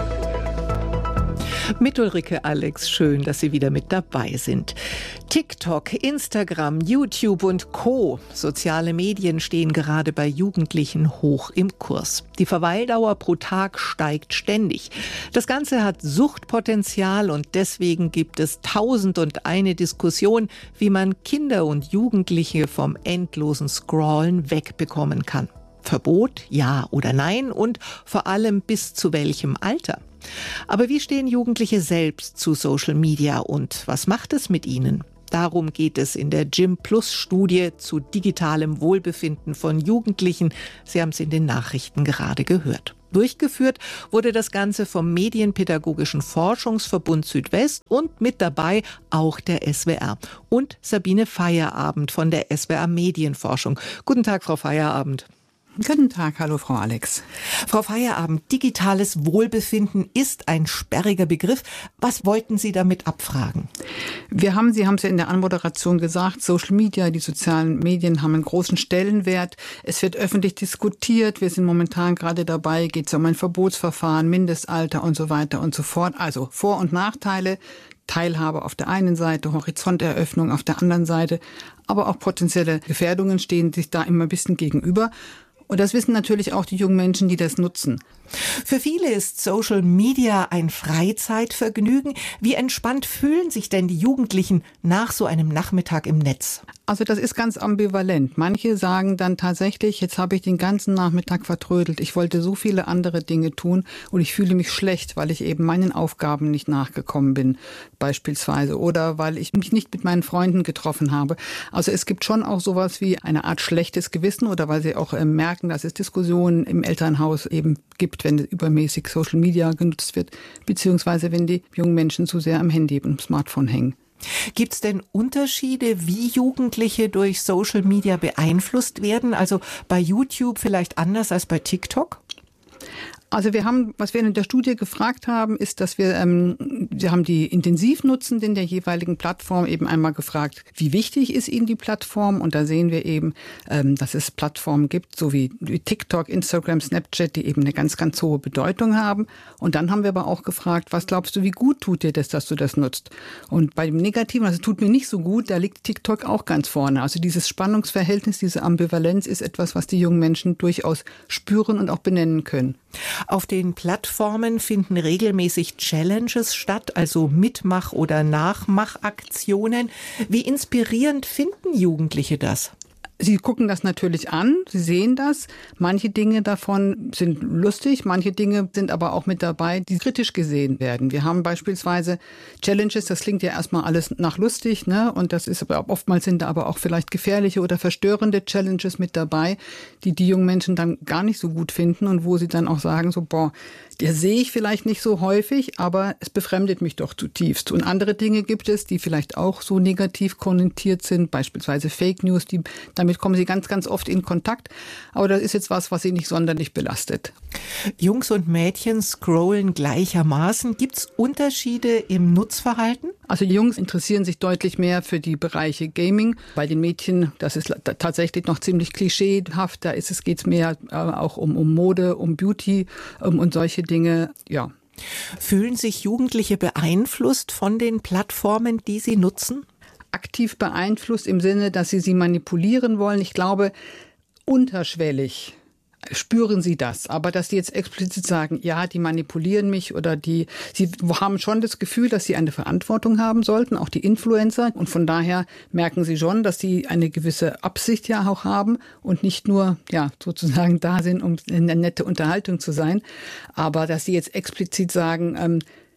Mit Ulrike Alex, schön, dass Sie wieder mit dabei sind. TikTok, Instagram, YouTube und Co. Soziale Medien stehen gerade bei Jugendlichen hoch im Kurs. Die Verweildauer pro Tag steigt ständig. Das Ganze hat Suchtpotenzial und deswegen gibt es 1001 Diskussion, wie man Kinder und Jugendliche vom endlosen Scrollen wegbekommen kann. Verbot, ja oder nein und vor allem bis zu welchem Alter? Aber wie stehen Jugendliche selbst zu Social Media und was macht es mit ihnen? Darum geht es in der Gym-Plus-Studie zu digitalem Wohlbefinden von Jugendlichen. Sie haben es in den Nachrichten gerade gehört. Durchgeführt wurde das Ganze vom Medienpädagogischen Forschungsverbund Südwest und mit dabei auch der SWR. Und Sabine Feierabend von der SWR Medienforschung. Guten Tag, Frau Feierabend. Guten Tag, hallo Frau Alex. Frau Feierabend, digitales Wohlbefinden ist ein sperriger Begriff. Was wollten Sie damit abfragen? Sie haben es ja in der Anmoderation gesagt, Social Media, die sozialen Medien haben einen großen Stellenwert. Es wird öffentlich diskutiert. Wir sind momentan gerade dabei, geht es um ein Verbotsverfahren, Mindestalter und so weiter und so fort. Also Vor- und Nachteile. Teilhabe auf der einen Seite, Horizonteröffnung auf der anderen Seite, aber auch potenzielle Gefährdungen stehen sich da immer ein bisschen gegenüber. Und das wissen natürlich auch die jungen Menschen, die das nutzen. Für viele ist Social Media ein Freizeitvergnügen. Wie entspannt fühlen sich denn die Jugendlichen nach so einem Nachmittag im Netz? Also das ist ganz ambivalent. Manche sagen dann tatsächlich, jetzt habe ich den ganzen Nachmittag vertrödelt. Ich wollte so viele andere Dinge tun und ich fühle mich schlecht, weil ich eben meinen Aufgaben nicht nachgekommen bin, beispielsweise. Oder weil ich mich nicht mit meinen Freunden getroffen habe. Also es gibt schon auch sowas wie eine Art schlechtes Gewissen oder weil sie auch merken, dass es Diskussionen im Elternhaus eben gibt, wenn übermäßig Social Media genutzt wird, beziehungsweise wenn die jungen Menschen zu sehr am Handy und am Smartphone hängen. Gibt es denn Unterschiede, wie Jugendliche durch Social Media beeinflusst werden? Also bei YouTube vielleicht anders als bei TikTok? Also was wir in der Studie gefragt haben, ist, dass wir haben die Intensivnutzenden der jeweiligen Plattform eben einmal gefragt, wie wichtig ist ihnen die Plattform? Und da sehen wir eben, dass es Plattformen gibt, so wie TikTok, Instagram, Snapchat, die eben eine ganz, ganz hohe Bedeutung haben. Und dann haben wir aber auch gefragt, was glaubst du, wie gut tut dir das, dass du das nutzt? Und bei dem Negativen, also tut mir nicht so gut, da liegt TikTok auch ganz vorne. Also dieses Spannungsverhältnis, diese Ambivalenz ist etwas, was die jungen Menschen durchaus spüren und auch benennen können. Auf den Plattformen finden regelmäßig Challenges statt, also Mitmach- oder Nachmachaktionen. Wie inspirierend finden Jugendliche das? Sie gucken das natürlich an, sie sehen das. Manche Dinge davon sind lustig, manche Dinge sind aber auch mit dabei, die kritisch gesehen werden. Wir haben beispielsweise Challenges, das klingt ja erstmal alles nach lustig, ne? Und das ist aber oftmals sind da aber auch vielleicht gefährliche oder verstörende Challenges mit dabei, die jungen Menschen dann gar nicht so gut finden und wo sie dann auch sagen so, der sehe ich vielleicht nicht so häufig, aber es befremdet mich doch zutiefst. Und andere Dinge gibt es, die vielleicht auch so negativ konnotiert sind, beispielsweise Fake News, damit kommen sie ganz, ganz oft in Kontakt. Aber das ist jetzt was sie nicht sonderlich belastet. Jungs und Mädchen scrollen gleichermaßen. Gibt es Unterschiede im Nutzverhalten? Also die Jungs interessieren sich deutlich mehr für die Bereiche Gaming. Bei den Mädchen, das ist tatsächlich noch ziemlich klischeehaft. Da geht es mehr auch um Mode, um Beauty und solche Dinge, ja. Fühlen sich Jugendliche beeinflusst von den Plattformen, die sie nutzen? Aktiv beeinflusst im Sinne, dass sie manipulieren wollen. Ich glaube, unterschwellig spüren sie das. Aber dass sie jetzt explizit sagen, ja, die manipulieren mich oder sie haben schon das Gefühl, dass sie eine Verantwortung haben sollten, auch die Influencer. Und von daher merken sie schon, dass sie eine gewisse Absicht ja auch haben und nicht nur sozusagen da sind, um eine nette Unterhaltung zu sein. Aber dass sie jetzt explizit sagen,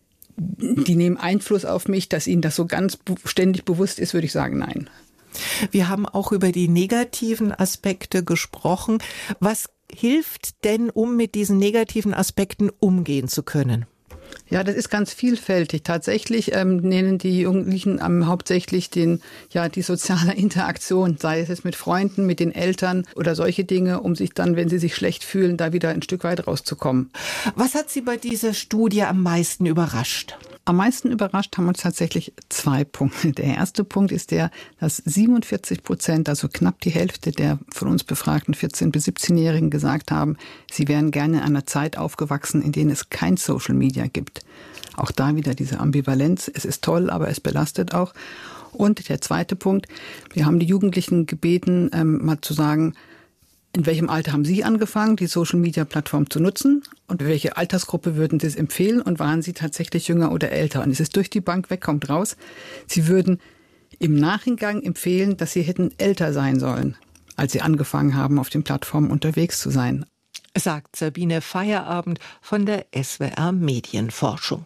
die nehmen Einfluss auf mich, dass ihnen das so ganz ständig bewusst ist, würde ich sagen, nein. Wir haben auch über die negativen Aspekte gesprochen. Was hilft denn, um mit diesen negativen Aspekten umgehen zu können? Ja, das ist ganz vielfältig. Tatsächlich nennen die Jugendlichen hauptsächlich die soziale Interaktion, sei es mit Freunden, mit den Eltern oder solche Dinge, um sich dann, wenn sie sich schlecht fühlen, da wieder ein Stück weit rauszukommen. Was hat Sie bei dieser Studie am meisten überrascht? Am meisten überrascht haben uns tatsächlich 2 Punkte. Der erste Punkt ist dass 47%, also knapp die Hälfte der von uns befragten 14- bis 17-Jährigen gesagt haben, sie wären gerne in einer Zeit aufgewachsen, in der es kein Social Media gibt. Auch da wieder diese Ambivalenz. Es ist toll, aber es belastet auch. Und der zweite Punkt, wir haben die Jugendlichen gebeten, mal zu sagen, in welchem Alter haben Sie angefangen, die Social-Media-Plattform zu nutzen? Und welche Altersgruppe würden Sie es empfehlen? Und waren Sie tatsächlich jünger oder älter? Und es ist durch die Bank weg, kommt raus. Sie würden im Nachhinein empfehlen, dass Sie hätten älter sein sollen, als Sie angefangen haben, auf den Plattformen unterwegs zu sein. Sagt Sabine Feierabend von der SWR Medienforschung.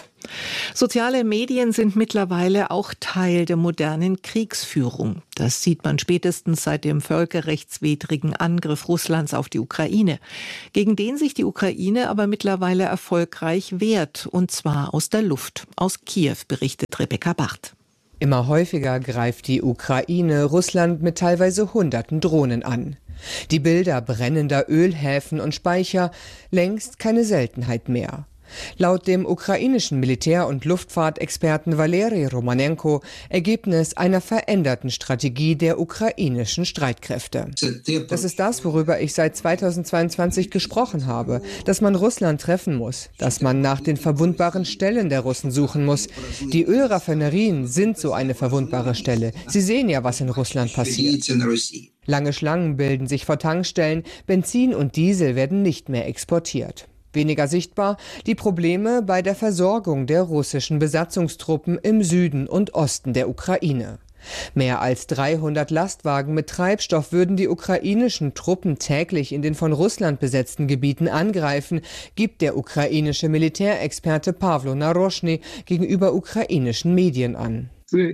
Soziale Medien sind mittlerweile auch Teil der modernen Kriegsführung. Das sieht man spätestens seit dem völkerrechtswidrigen Angriff Russlands auf die Ukraine, gegen den sich die Ukraine aber mittlerweile erfolgreich wehrt, und zwar aus der Luft. Aus Kiew berichtet Rebecca Barth. Immer häufiger greift die Ukraine Russland mit teilweise Hunderten Drohnen an. Die Bilder brennender Ölhäfen und Speicher, längst keine Seltenheit mehr. Laut dem ukrainischen Militär- und Luftfahrtexperten Valeri Romanenko Ergebnis einer veränderten Strategie der ukrainischen Streitkräfte. Das ist das, worüber ich seit 2022 gesprochen habe, dass man Russland treffen muss, dass man nach den verwundbaren Stellen der Russen suchen muss. Die Ölraffinerien sind so eine verwundbare Stelle. Sie sehen ja, was in Russland passiert. Lange Schlangen bilden sich vor Tankstellen, Benzin und Diesel werden nicht mehr exportiert. Weniger sichtbar die Probleme bei der Versorgung der russischen Besatzungstruppen im Süden und Osten der Ukraine. Mehr als 300 Lastwagen mit Treibstoff würden die ukrainischen Truppen täglich in den von Russland besetzten Gebieten angreifen, gibt der ukrainische Militärexperte Pawlo Naroshny gegenüber ukrainischen Medien an.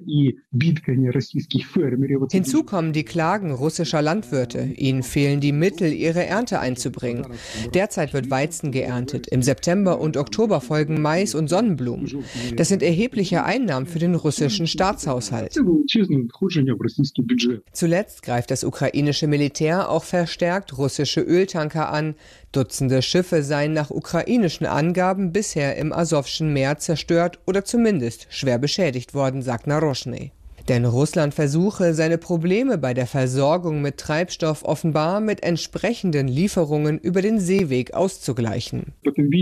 Hinzu kommen die Klagen russischer Landwirte. Ihnen fehlen die Mittel, ihre Ernte einzubringen. Derzeit wird Weizen geerntet. Im September und Oktober folgen Mais und Sonnenblumen. Das sind erhebliche Einnahmen für den russischen Staatshaushalt. Zuletzt greift das ukrainische Militär auch verstärkt russische Öltanker an. Dutzende Schiffe seien nach ukrainischen Angaben bisher im Asowschen Meer zerstört oder zumindest schwer beschädigt worden, sagt Naroshny. Denn Russland versuche, seine Probleme bei der Versorgung mit Treibstoff offenbar mit entsprechenden Lieferungen über den Seeweg auszugleichen.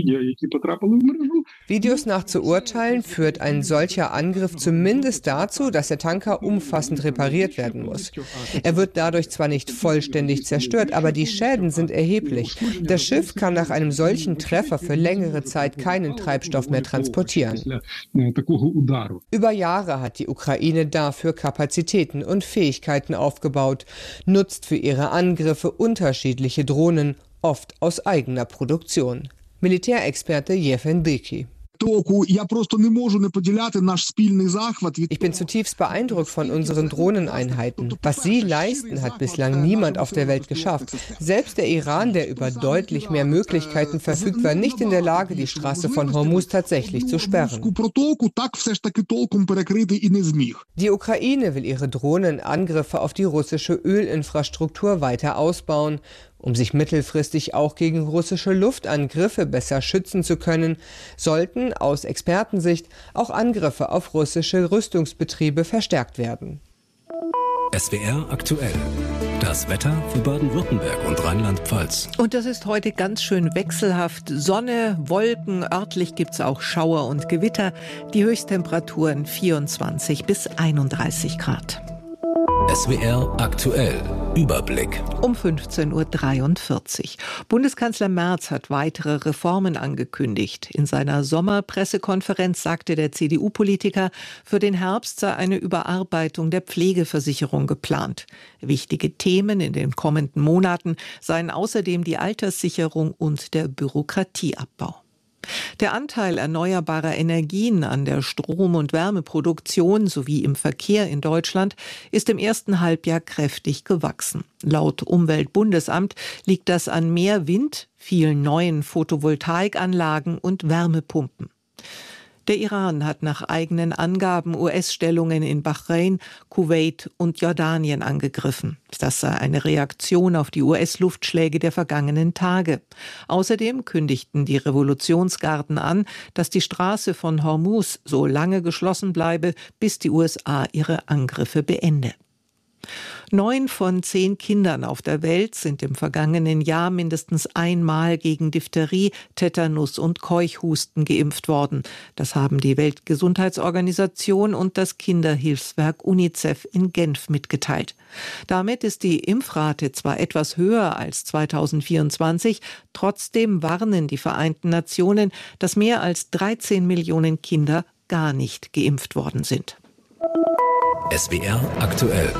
Videos nach zu urteilen, führt ein solcher Angriff zumindest dazu, dass der Tanker umfassend repariert werden muss. Er wird dadurch zwar nicht vollständig zerstört, aber die Schäden sind erheblich. Das Schiff kann nach einem solchen Treffer für längere Zeit keinen Treibstoff mehr transportieren. Über Jahre hat die Ukraine dafür Kapazitäten und Fähigkeiten aufgebaut, nutzt für ihre Angriffe unterschiedliche Drohnen, oft aus eigener Produktion. Militärexperte Jewgen Dyki. Ich bin zutiefst beeindruckt von unseren Drohneneinheiten. Was sie leisten, hat bislang niemand auf der Welt geschafft. Selbst der Iran, der über deutlich mehr Möglichkeiten verfügt, war nicht in der Lage, die Straße von Hormuz tatsächlich zu sperren. Die Ukraine will ihre Drohnenangriffe auf die russische Ölinfrastruktur weiter ausbauen. Um sich mittelfristig auch gegen russische Luftangriffe besser schützen zu können, sollten aus Expertensicht auch Angriffe auf russische Rüstungsbetriebe verstärkt werden. SWR aktuell. Das Wetter für Baden-Württemberg und Rheinland-Pfalz. Und das ist heute ganz schön wechselhaft. Sonne, Wolken, örtlich gibt es auch Schauer und Gewitter. Die Höchsttemperaturen 24 bis 31 Grad. SWR aktuell. Überblick. Um 15:43 Uhr. Bundeskanzler Merz hat weitere Reformen angekündigt. In seiner Sommerpressekonferenz sagte der CDU-Politiker, für den Herbst sei eine Überarbeitung der Pflegeversicherung geplant. Wichtige Themen in den kommenden Monaten seien außerdem die Alterssicherung und der Bürokratieabbau. Der Anteil erneuerbarer Energien an der Strom- und Wärmeproduktion sowie im Verkehr in Deutschland ist im ersten Halbjahr kräftig gewachsen. Laut Umweltbundesamt liegt das an mehr Wind, vielen neuen Photovoltaikanlagen und Wärmepumpen. Der Iran hat nach eigenen Angaben US-Stellungen in Bahrain, Kuwait und Jordanien angegriffen. Das sei eine Reaktion auf die US-Luftschläge der vergangenen Tage. Außerdem kündigten die Revolutionsgarden an, dass die Straße von Hormuz so lange geschlossen bleibe, bis die USA ihre Angriffe beende. 9 von 10 Kindern auf der Welt sind im vergangenen Jahr mindestens einmal gegen Diphtherie, Tetanus und Keuchhusten geimpft worden. Das haben die Weltgesundheitsorganisation und das Kinderhilfswerk UNICEF in Genf mitgeteilt. Damit ist die Impfrate zwar etwas höher als 2024, trotzdem warnen die Vereinten Nationen, dass mehr als 13 Millionen Kinder gar nicht geimpft worden sind. SWR aktuell.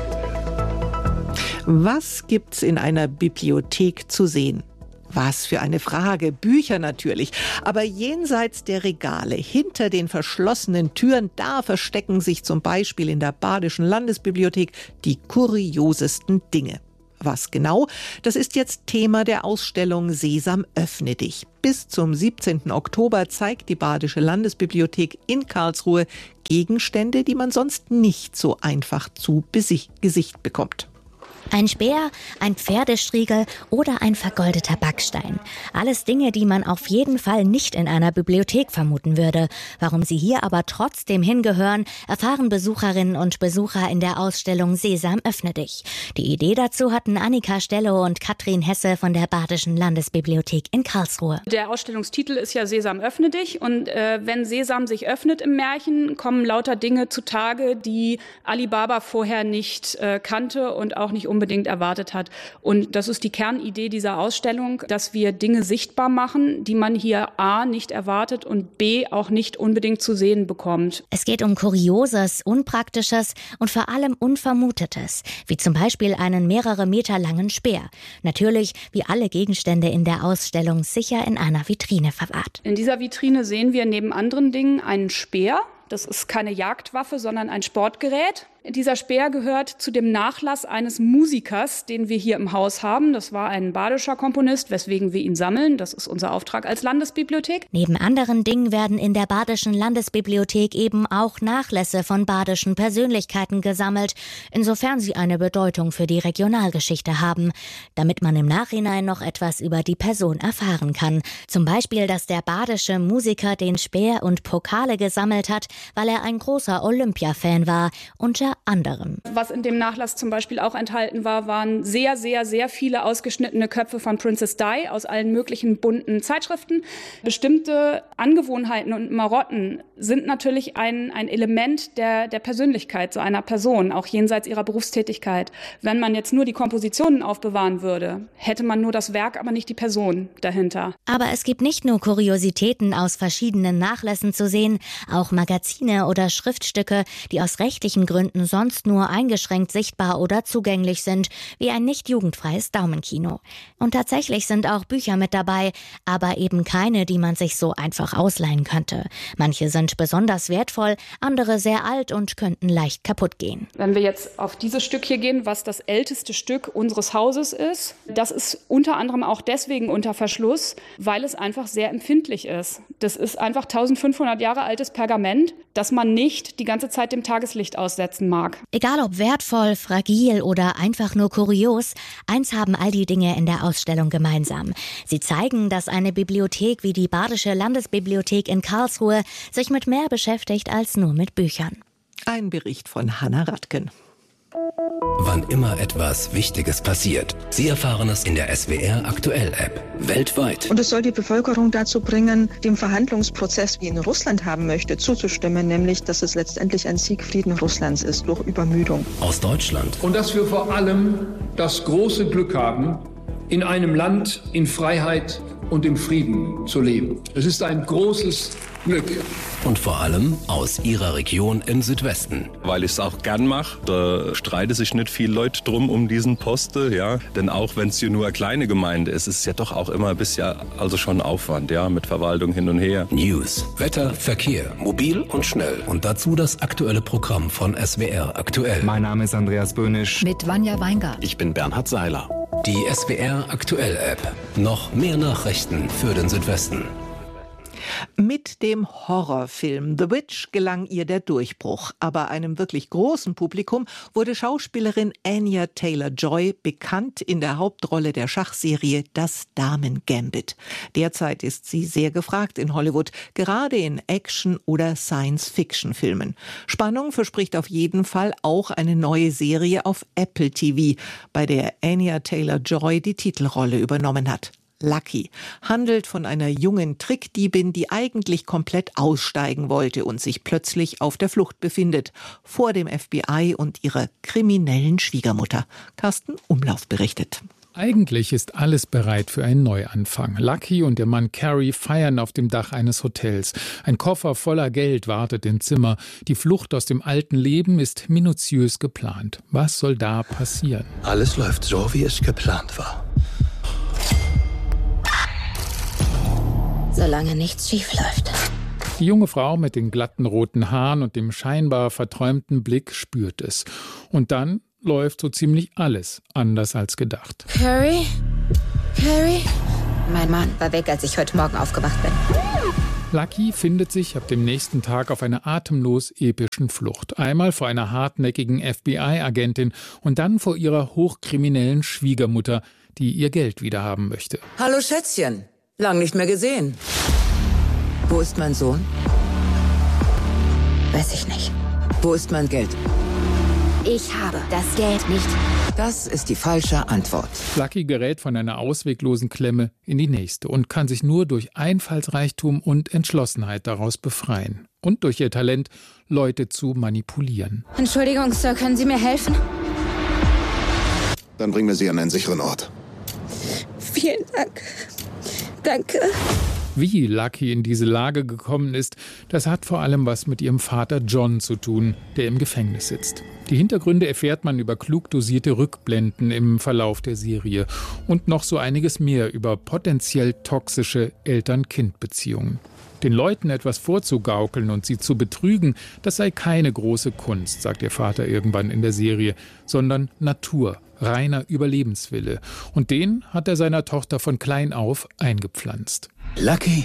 Was gibt's in einer Bibliothek zu sehen? Was für eine Frage. Bücher natürlich. Aber jenseits der Regale, hinter den verschlossenen Türen, da verstecken sich zum Beispiel in der Badischen Landesbibliothek die kuriosesten Dinge. Was genau? Das ist jetzt Thema der Ausstellung Sesam, öffne dich. Bis zum 17. Oktober zeigt die Badische Landesbibliothek in Karlsruhe Gegenstände, die man sonst nicht so einfach zu Gesicht bekommt. Ein Speer, ein Pferdestriegel oder ein vergoldeter Backstein. Alles Dinge, die man auf jeden Fall nicht in einer Bibliothek vermuten würde. Warum sie hier aber trotzdem hingehören, erfahren Besucherinnen und Besucher in der Ausstellung Sesam, öffne dich. Die Idee dazu hatten Annika Stellow und Katrin Hesse von der Badischen Landesbibliothek in Karlsruhe. Der Ausstellungstitel ist ja Sesam, öffne dich. Und wenn Sesam sich öffnet im Märchen, kommen lauter Dinge zutage, die Alibaba vorher nicht kannte und auch nicht unbedingt erwartet hat. Und das ist die Kernidee dieser Ausstellung, dass wir Dinge sichtbar machen, die man hier A nicht erwartet und B auch nicht unbedingt zu sehen bekommt. Es geht um Kurioses, Unpraktisches und vor allem Unvermutetes, wie zum Beispiel einen mehrere Meter langen Speer. Natürlich, wie alle Gegenstände in der Ausstellung, sicher in einer Vitrine verwahrt. In dieser Vitrine sehen wir neben anderen Dingen einen Speer. Das ist keine Jagdwaffe, sondern ein Sportgerät. Dieser Speer gehört zu dem Nachlass eines Musikers, den wir hier im Haus haben. Das war ein badischer Komponist, weswegen wir ihn sammeln. Das ist unser Auftrag als Landesbibliothek. Neben anderen Dingen werden in der Badischen Landesbibliothek eben auch Nachlässe von badischen Persönlichkeiten gesammelt, insofern sie eine Bedeutung für die Regionalgeschichte haben, damit man im Nachhinein noch etwas über die Person erfahren kann. Zum Beispiel, dass der badische Musiker den Speer und Pokale gesammelt hat, weil er ein großer Olympia-Fan war, unter anderem. Was in dem Nachlass zum Beispiel auch enthalten war, waren sehr, sehr, sehr viele ausgeschnittene Köpfe von Princess Di aus allen möglichen bunten Zeitschriften. Bestimmte Angewohnheiten und Marotten sind natürlich ein Element der Persönlichkeit so einer Person, auch jenseits ihrer Berufstätigkeit. Wenn man jetzt nur die Kompositionen aufbewahren würde, hätte man nur das Werk, aber nicht die Person dahinter. Aber es gibt nicht nur Kuriositäten aus verschiedenen Nachlässen zu sehen, auch Magazine oder Schriftstücke, die aus rechtlichen Gründen sonst nur eingeschränkt sichtbar oder zugänglich sind, wie ein nicht jugendfreies Daumenkino. Und tatsächlich sind auch Bücher mit dabei, aber eben keine, die man sich so einfach ausleihen könnte. Manche sind besonders wertvoll, andere sehr alt und könnten leicht kaputt gehen. Wenn wir jetzt auf dieses Stück hier gehen, was das älteste Stück unseres Hauses ist, das ist unter anderem auch deswegen unter Verschluss, weil es einfach sehr empfindlich ist. Das ist einfach 1500 Jahre altes Pergament, das man nicht die ganze Zeit dem Tageslicht aussetzen mag. Egal ob wertvoll, fragil oder einfach nur kurios, eins haben all die Dinge in der Ausstellung gemeinsam. Sie zeigen, dass eine Bibliothek wie die Badische Landesbibliothek in Karlsruhe sich mit mehr beschäftigt als nur mit Büchern. Ein Bericht von Hanna Radken. Wann immer etwas Wichtiges passiert, Sie erfahren es in der SWR Aktuell App. Weltweit. Und es soll die Bevölkerung dazu bringen, dem Verhandlungsprozess, wie ihn Russland haben möchte, zuzustimmen, nämlich, dass es letztendlich ein Siegfrieden Russlands ist durch Übermüdung. Aus Deutschland. Und dass wir vor allem das große Glück haben, in einem Land in Freiheit und im Frieden zu leben. Es ist ein großes Glück. Und vor allem aus Ihrer Region im Südwesten. Weil ich es auch gern mache, da streiten sich nicht viele Leute drum um diesen Posten, ja. Denn auch wenn es hier nur eine kleine Gemeinde ist, ist es ja doch auch immer ein bisschen, also schon Aufwand, ja, mit Verwaltung hin und her. News, Wetter, Verkehr, mobil und schnell. Und dazu das aktuelle Programm von SWR Aktuell. Mein Name ist Andreas Böhnisch. Mit Vanja Weingart. Ich bin Bernhard Seiler. Die SWR Aktuell App. Noch mehr Nachrichten für den Südwesten. Mit dem Horrorfilm The Witch gelang ihr der Durchbruch. Aber einem wirklich großen Publikum wurde Schauspielerin Anya Taylor-Joy bekannt in der Hauptrolle der Schachserie Das Damen-Gambit. Derzeit ist sie sehr gefragt in Hollywood, gerade in Action- oder Science-Fiction-Filmen. Spannung verspricht auf jeden Fall auch eine neue Serie auf Apple TV, bei der Anya Taylor-Joy die Titelrolle übernommen hat. Lucky handelt von einer jungen Trickdiebin, die eigentlich komplett aussteigen wollte und sich plötzlich auf der Flucht befindet, vor dem FBI und ihrer kriminellen Schwiegermutter. Carsten Umlauf berichtet. Eigentlich ist alles bereit für einen Neuanfang. Lucky und ihr Mann Carrie feiern auf dem Dach eines Hotels. Ein Koffer voller Geld wartet im Zimmer. Die Flucht aus dem alten Leben ist minutiös geplant. Was soll da passieren? Alles läuft so, wie es geplant war. Solange nichts schief läuft. Die junge Frau mit den glatten roten Haaren und dem scheinbar verträumten Blick spürt es. Und dann läuft so ziemlich alles anders als gedacht. Carrie? Carrie? Mein Mann war weg, als ich heute Morgen aufgewacht bin. Lucky findet sich ab dem nächsten Tag auf einer atemlos epischen Flucht. Einmal vor einer hartnäckigen FBI-Agentin und dann vor ihrer hochkriminellen Schwiegermutter, die ihr Geld wiederhaben möchte. Hallo Schätzchen. Lang nicht mehr gesehen. Wo ist mein Sohn? Weiß ich nicht. Wo ist mein Geld? Ich habe das Geld nicht. Das ist die falsche Antwort. Lucky gerät von einer ausweglosen Klemme in die nächste und kann sich nur durch Einfallsreichtum und Entschlossenheit daraus befreien. Und durch ihr Talent, Leute zu manipulieren. Entschuldigung, Sir, können Sie mir helfen? Dann bringen wir Sie an einen sicheren Ort. Vielen Dank. Danke. Wie Lucky in diese Lage gekommen ist, das hat vor allem was mit ihrem Vater John zu tun, der im Gefängnis sitzt. Die Hintergründe erfährt man über klug dosierte Rückblenden im Verlauf der Serie und noch so einiges mehr über potenziell toxische Eltern-Kind-Beziehungen. Den Leuten etwas vorzugaukeln und sie zu betrügen, das sei keine große Kunst, sagt ihr Vater irgendwann in der Serie, sondern Natur, reiner Überlebenswille. Und den hat er seiner Tochter von klein auf eingepflanzt. Lucky,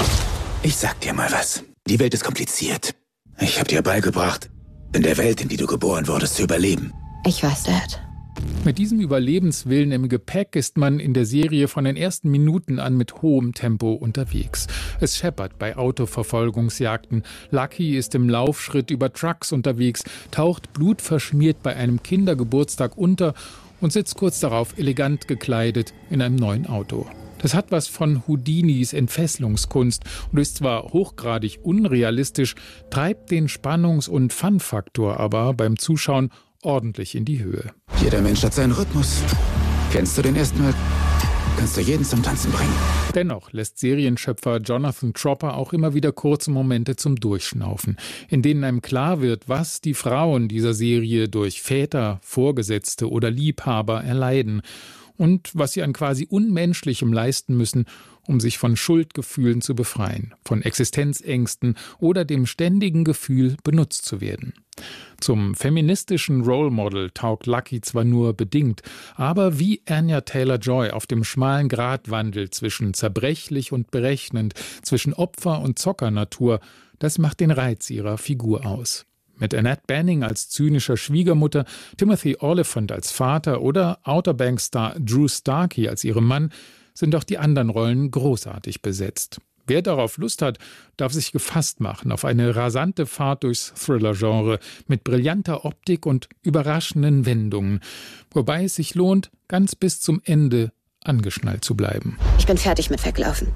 ich sag dir mal was. Die Welt ist kompliziert. Ich hab dir beigebracht, in der Welt, in die du geboren wurdest, zu überleben. Ich weiß, Dad. Mit diesem Überlebenswillen im Gepäck ist man in der Serie von den ersten Minuten an mit hohem Tempo unterwegs. Es scheppert bei Autoverfolgungsjagden. Lucky ist im Laufschritt über Trucks unterwegs, taucht blutverschmiert bei einem Kindergeburtstag unter und sitzt kurz darauf elegant gekleidet in einem neuen Auto. Das hat was von Houdinis Entfesselungskunst und ist zwar hochgradig unrealistisch, treibt den Spannungs- und Fun-Faktor aber beim Zuschauen ordentlich in die Höhe. Jeder Mensch hat seinen Rhythmus. Kennst du den erstmal? Kannst du jeden zum Tanzen bringen. Dennoch lässt Serienschöpfer Jonathan Tropper auch immer wieder kurze Momente zum Durchschnaufen, in denen einem klar wird, was die Frauen dieser Serie durch Väter, Vorgesetzte oder Liebhaber erleiden und was sie an quasi Unmenschlichem leisten müssen, um sich von Schuldgefühlen zu befreien, von Existenzängsten oder dem ständigen Gefühl, benutzt zu werden. Zum feministischen Role Model taugt Lucky zwar nur bedingt, aber wie Anya Taylor-Joy auf dem schmalen Grat wandelt zwischen zerbrechlich und berechnend, zwischen Opfer- und Zockernatur, das macht den Reiz ihrer Figur aus. Mit Annette Bening als zynischer Schwiegermutter, Timothy Olyphant als Vater oder Outer Banks-Star Drew Starkey als ihrem Mann sind auch die anderen Rollen großartig besetzt. Wer darauf Lust hat, darf sich gefasst machen auf eine rasante Fahrt durchs Thriller-Genre mit brillanter Optik und überraschenden Wendungen, wobei es sich lohnt, ganz bis zum Ende angeschnallt zu bleiben. Ich bin fertig mit Weglaufen.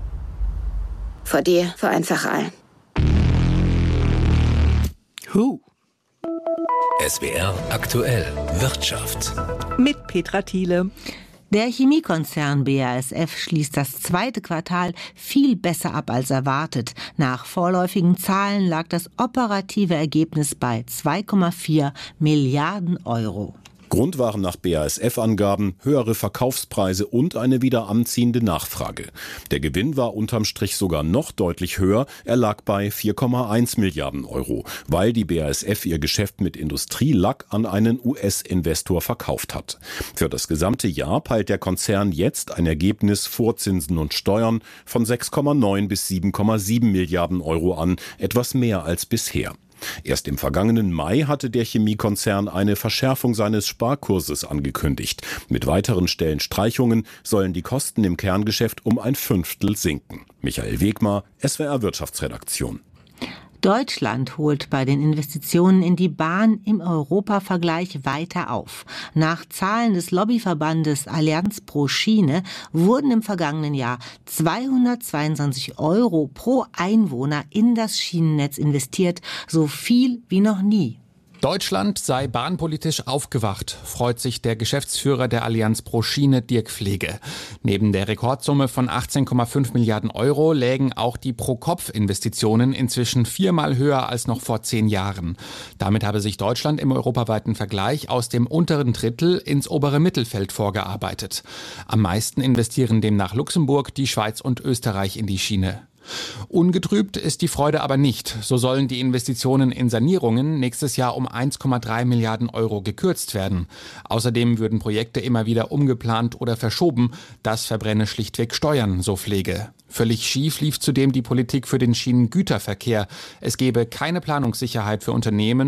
Vor dir, vor einfach allen. SWR aktuell Wirtschaft. Mit Petra Thiele. Der Chemiekonzern BASF schließt das zweite Quartal viel besser ab als erwartet. Nach vorläufigen Zahlen lag das operative Ergebnis bei 2,4 Milliarden Euro. Grund waren nach BASF-Angaben höhere Verkaufspreise und eine wieder anziehende Nachfrage. Der Gewinn war unterm Strich sogar noch deutlich höher. Er lag bei 4,1 Milliarden Euro, weil die BASF ihr Geschäft mit Industrielack an einen US-Investor verkauft hat. Für das gesamte Jahr peilt der Konzern jetzt ein Ergebnis vor Zinsen und Steuern von 6,9 bis 7,7 Milliarden Euro an, etwas mehr als bisher. Erst im vergangenen Mai hatte der Chemiekonzern eine Verschärfung seines Sparkurses angekündigt. Mit weiteren Stellenstreichungen sollen die Kosten im Kerngeschäft um 1/5 sinken. Michael Wegmar, SWR Wirtschaftsredaktion. Deutschland holt bei den Investitionen in die Bahn im Europavergleich weiter auf. Nach Zahlen des Lobbyverbandes Allianz pro Schiene wurden im vergangenen Jahr 222 € pro Einwohner in das Schienennetz investiert, so viel wie noch nie. Deutschland sei bahnpolitisch aufgewacht, freut sich der Geschäftsführer der Allianz pro Schiene, Dirk Pflege. Neben der Rekordsumme von 18,5 Milliarden Euro lägen auch die Pro-Kopf-Investitionen inzwischen 4-mal höher als noch vor 10 Jahren. Damit habe sich Deutschland im europaweiten Vergleich aus dem unteren Drittel ins obere Mittelfeld vorgearbeitet. Am meisten investieren demnach Luxemburg, die Schweiz und Österreich in die Schiene. Ungetrübt ist die Freude aber nicht. So sollen die Investitionen in Sanierungen nächstes Jahr um 1,3 Milliarden Euro gekürzt werden. Außerdem würden Projekte immer wieder umgeplant oder verschoben. Das verbrenne schlichtweg Steuern, so Pflege. Völlig schief lief zudem die Politik für den Schienengüterverkehr. Es gebe keine Planungssicherheit für Unternehmen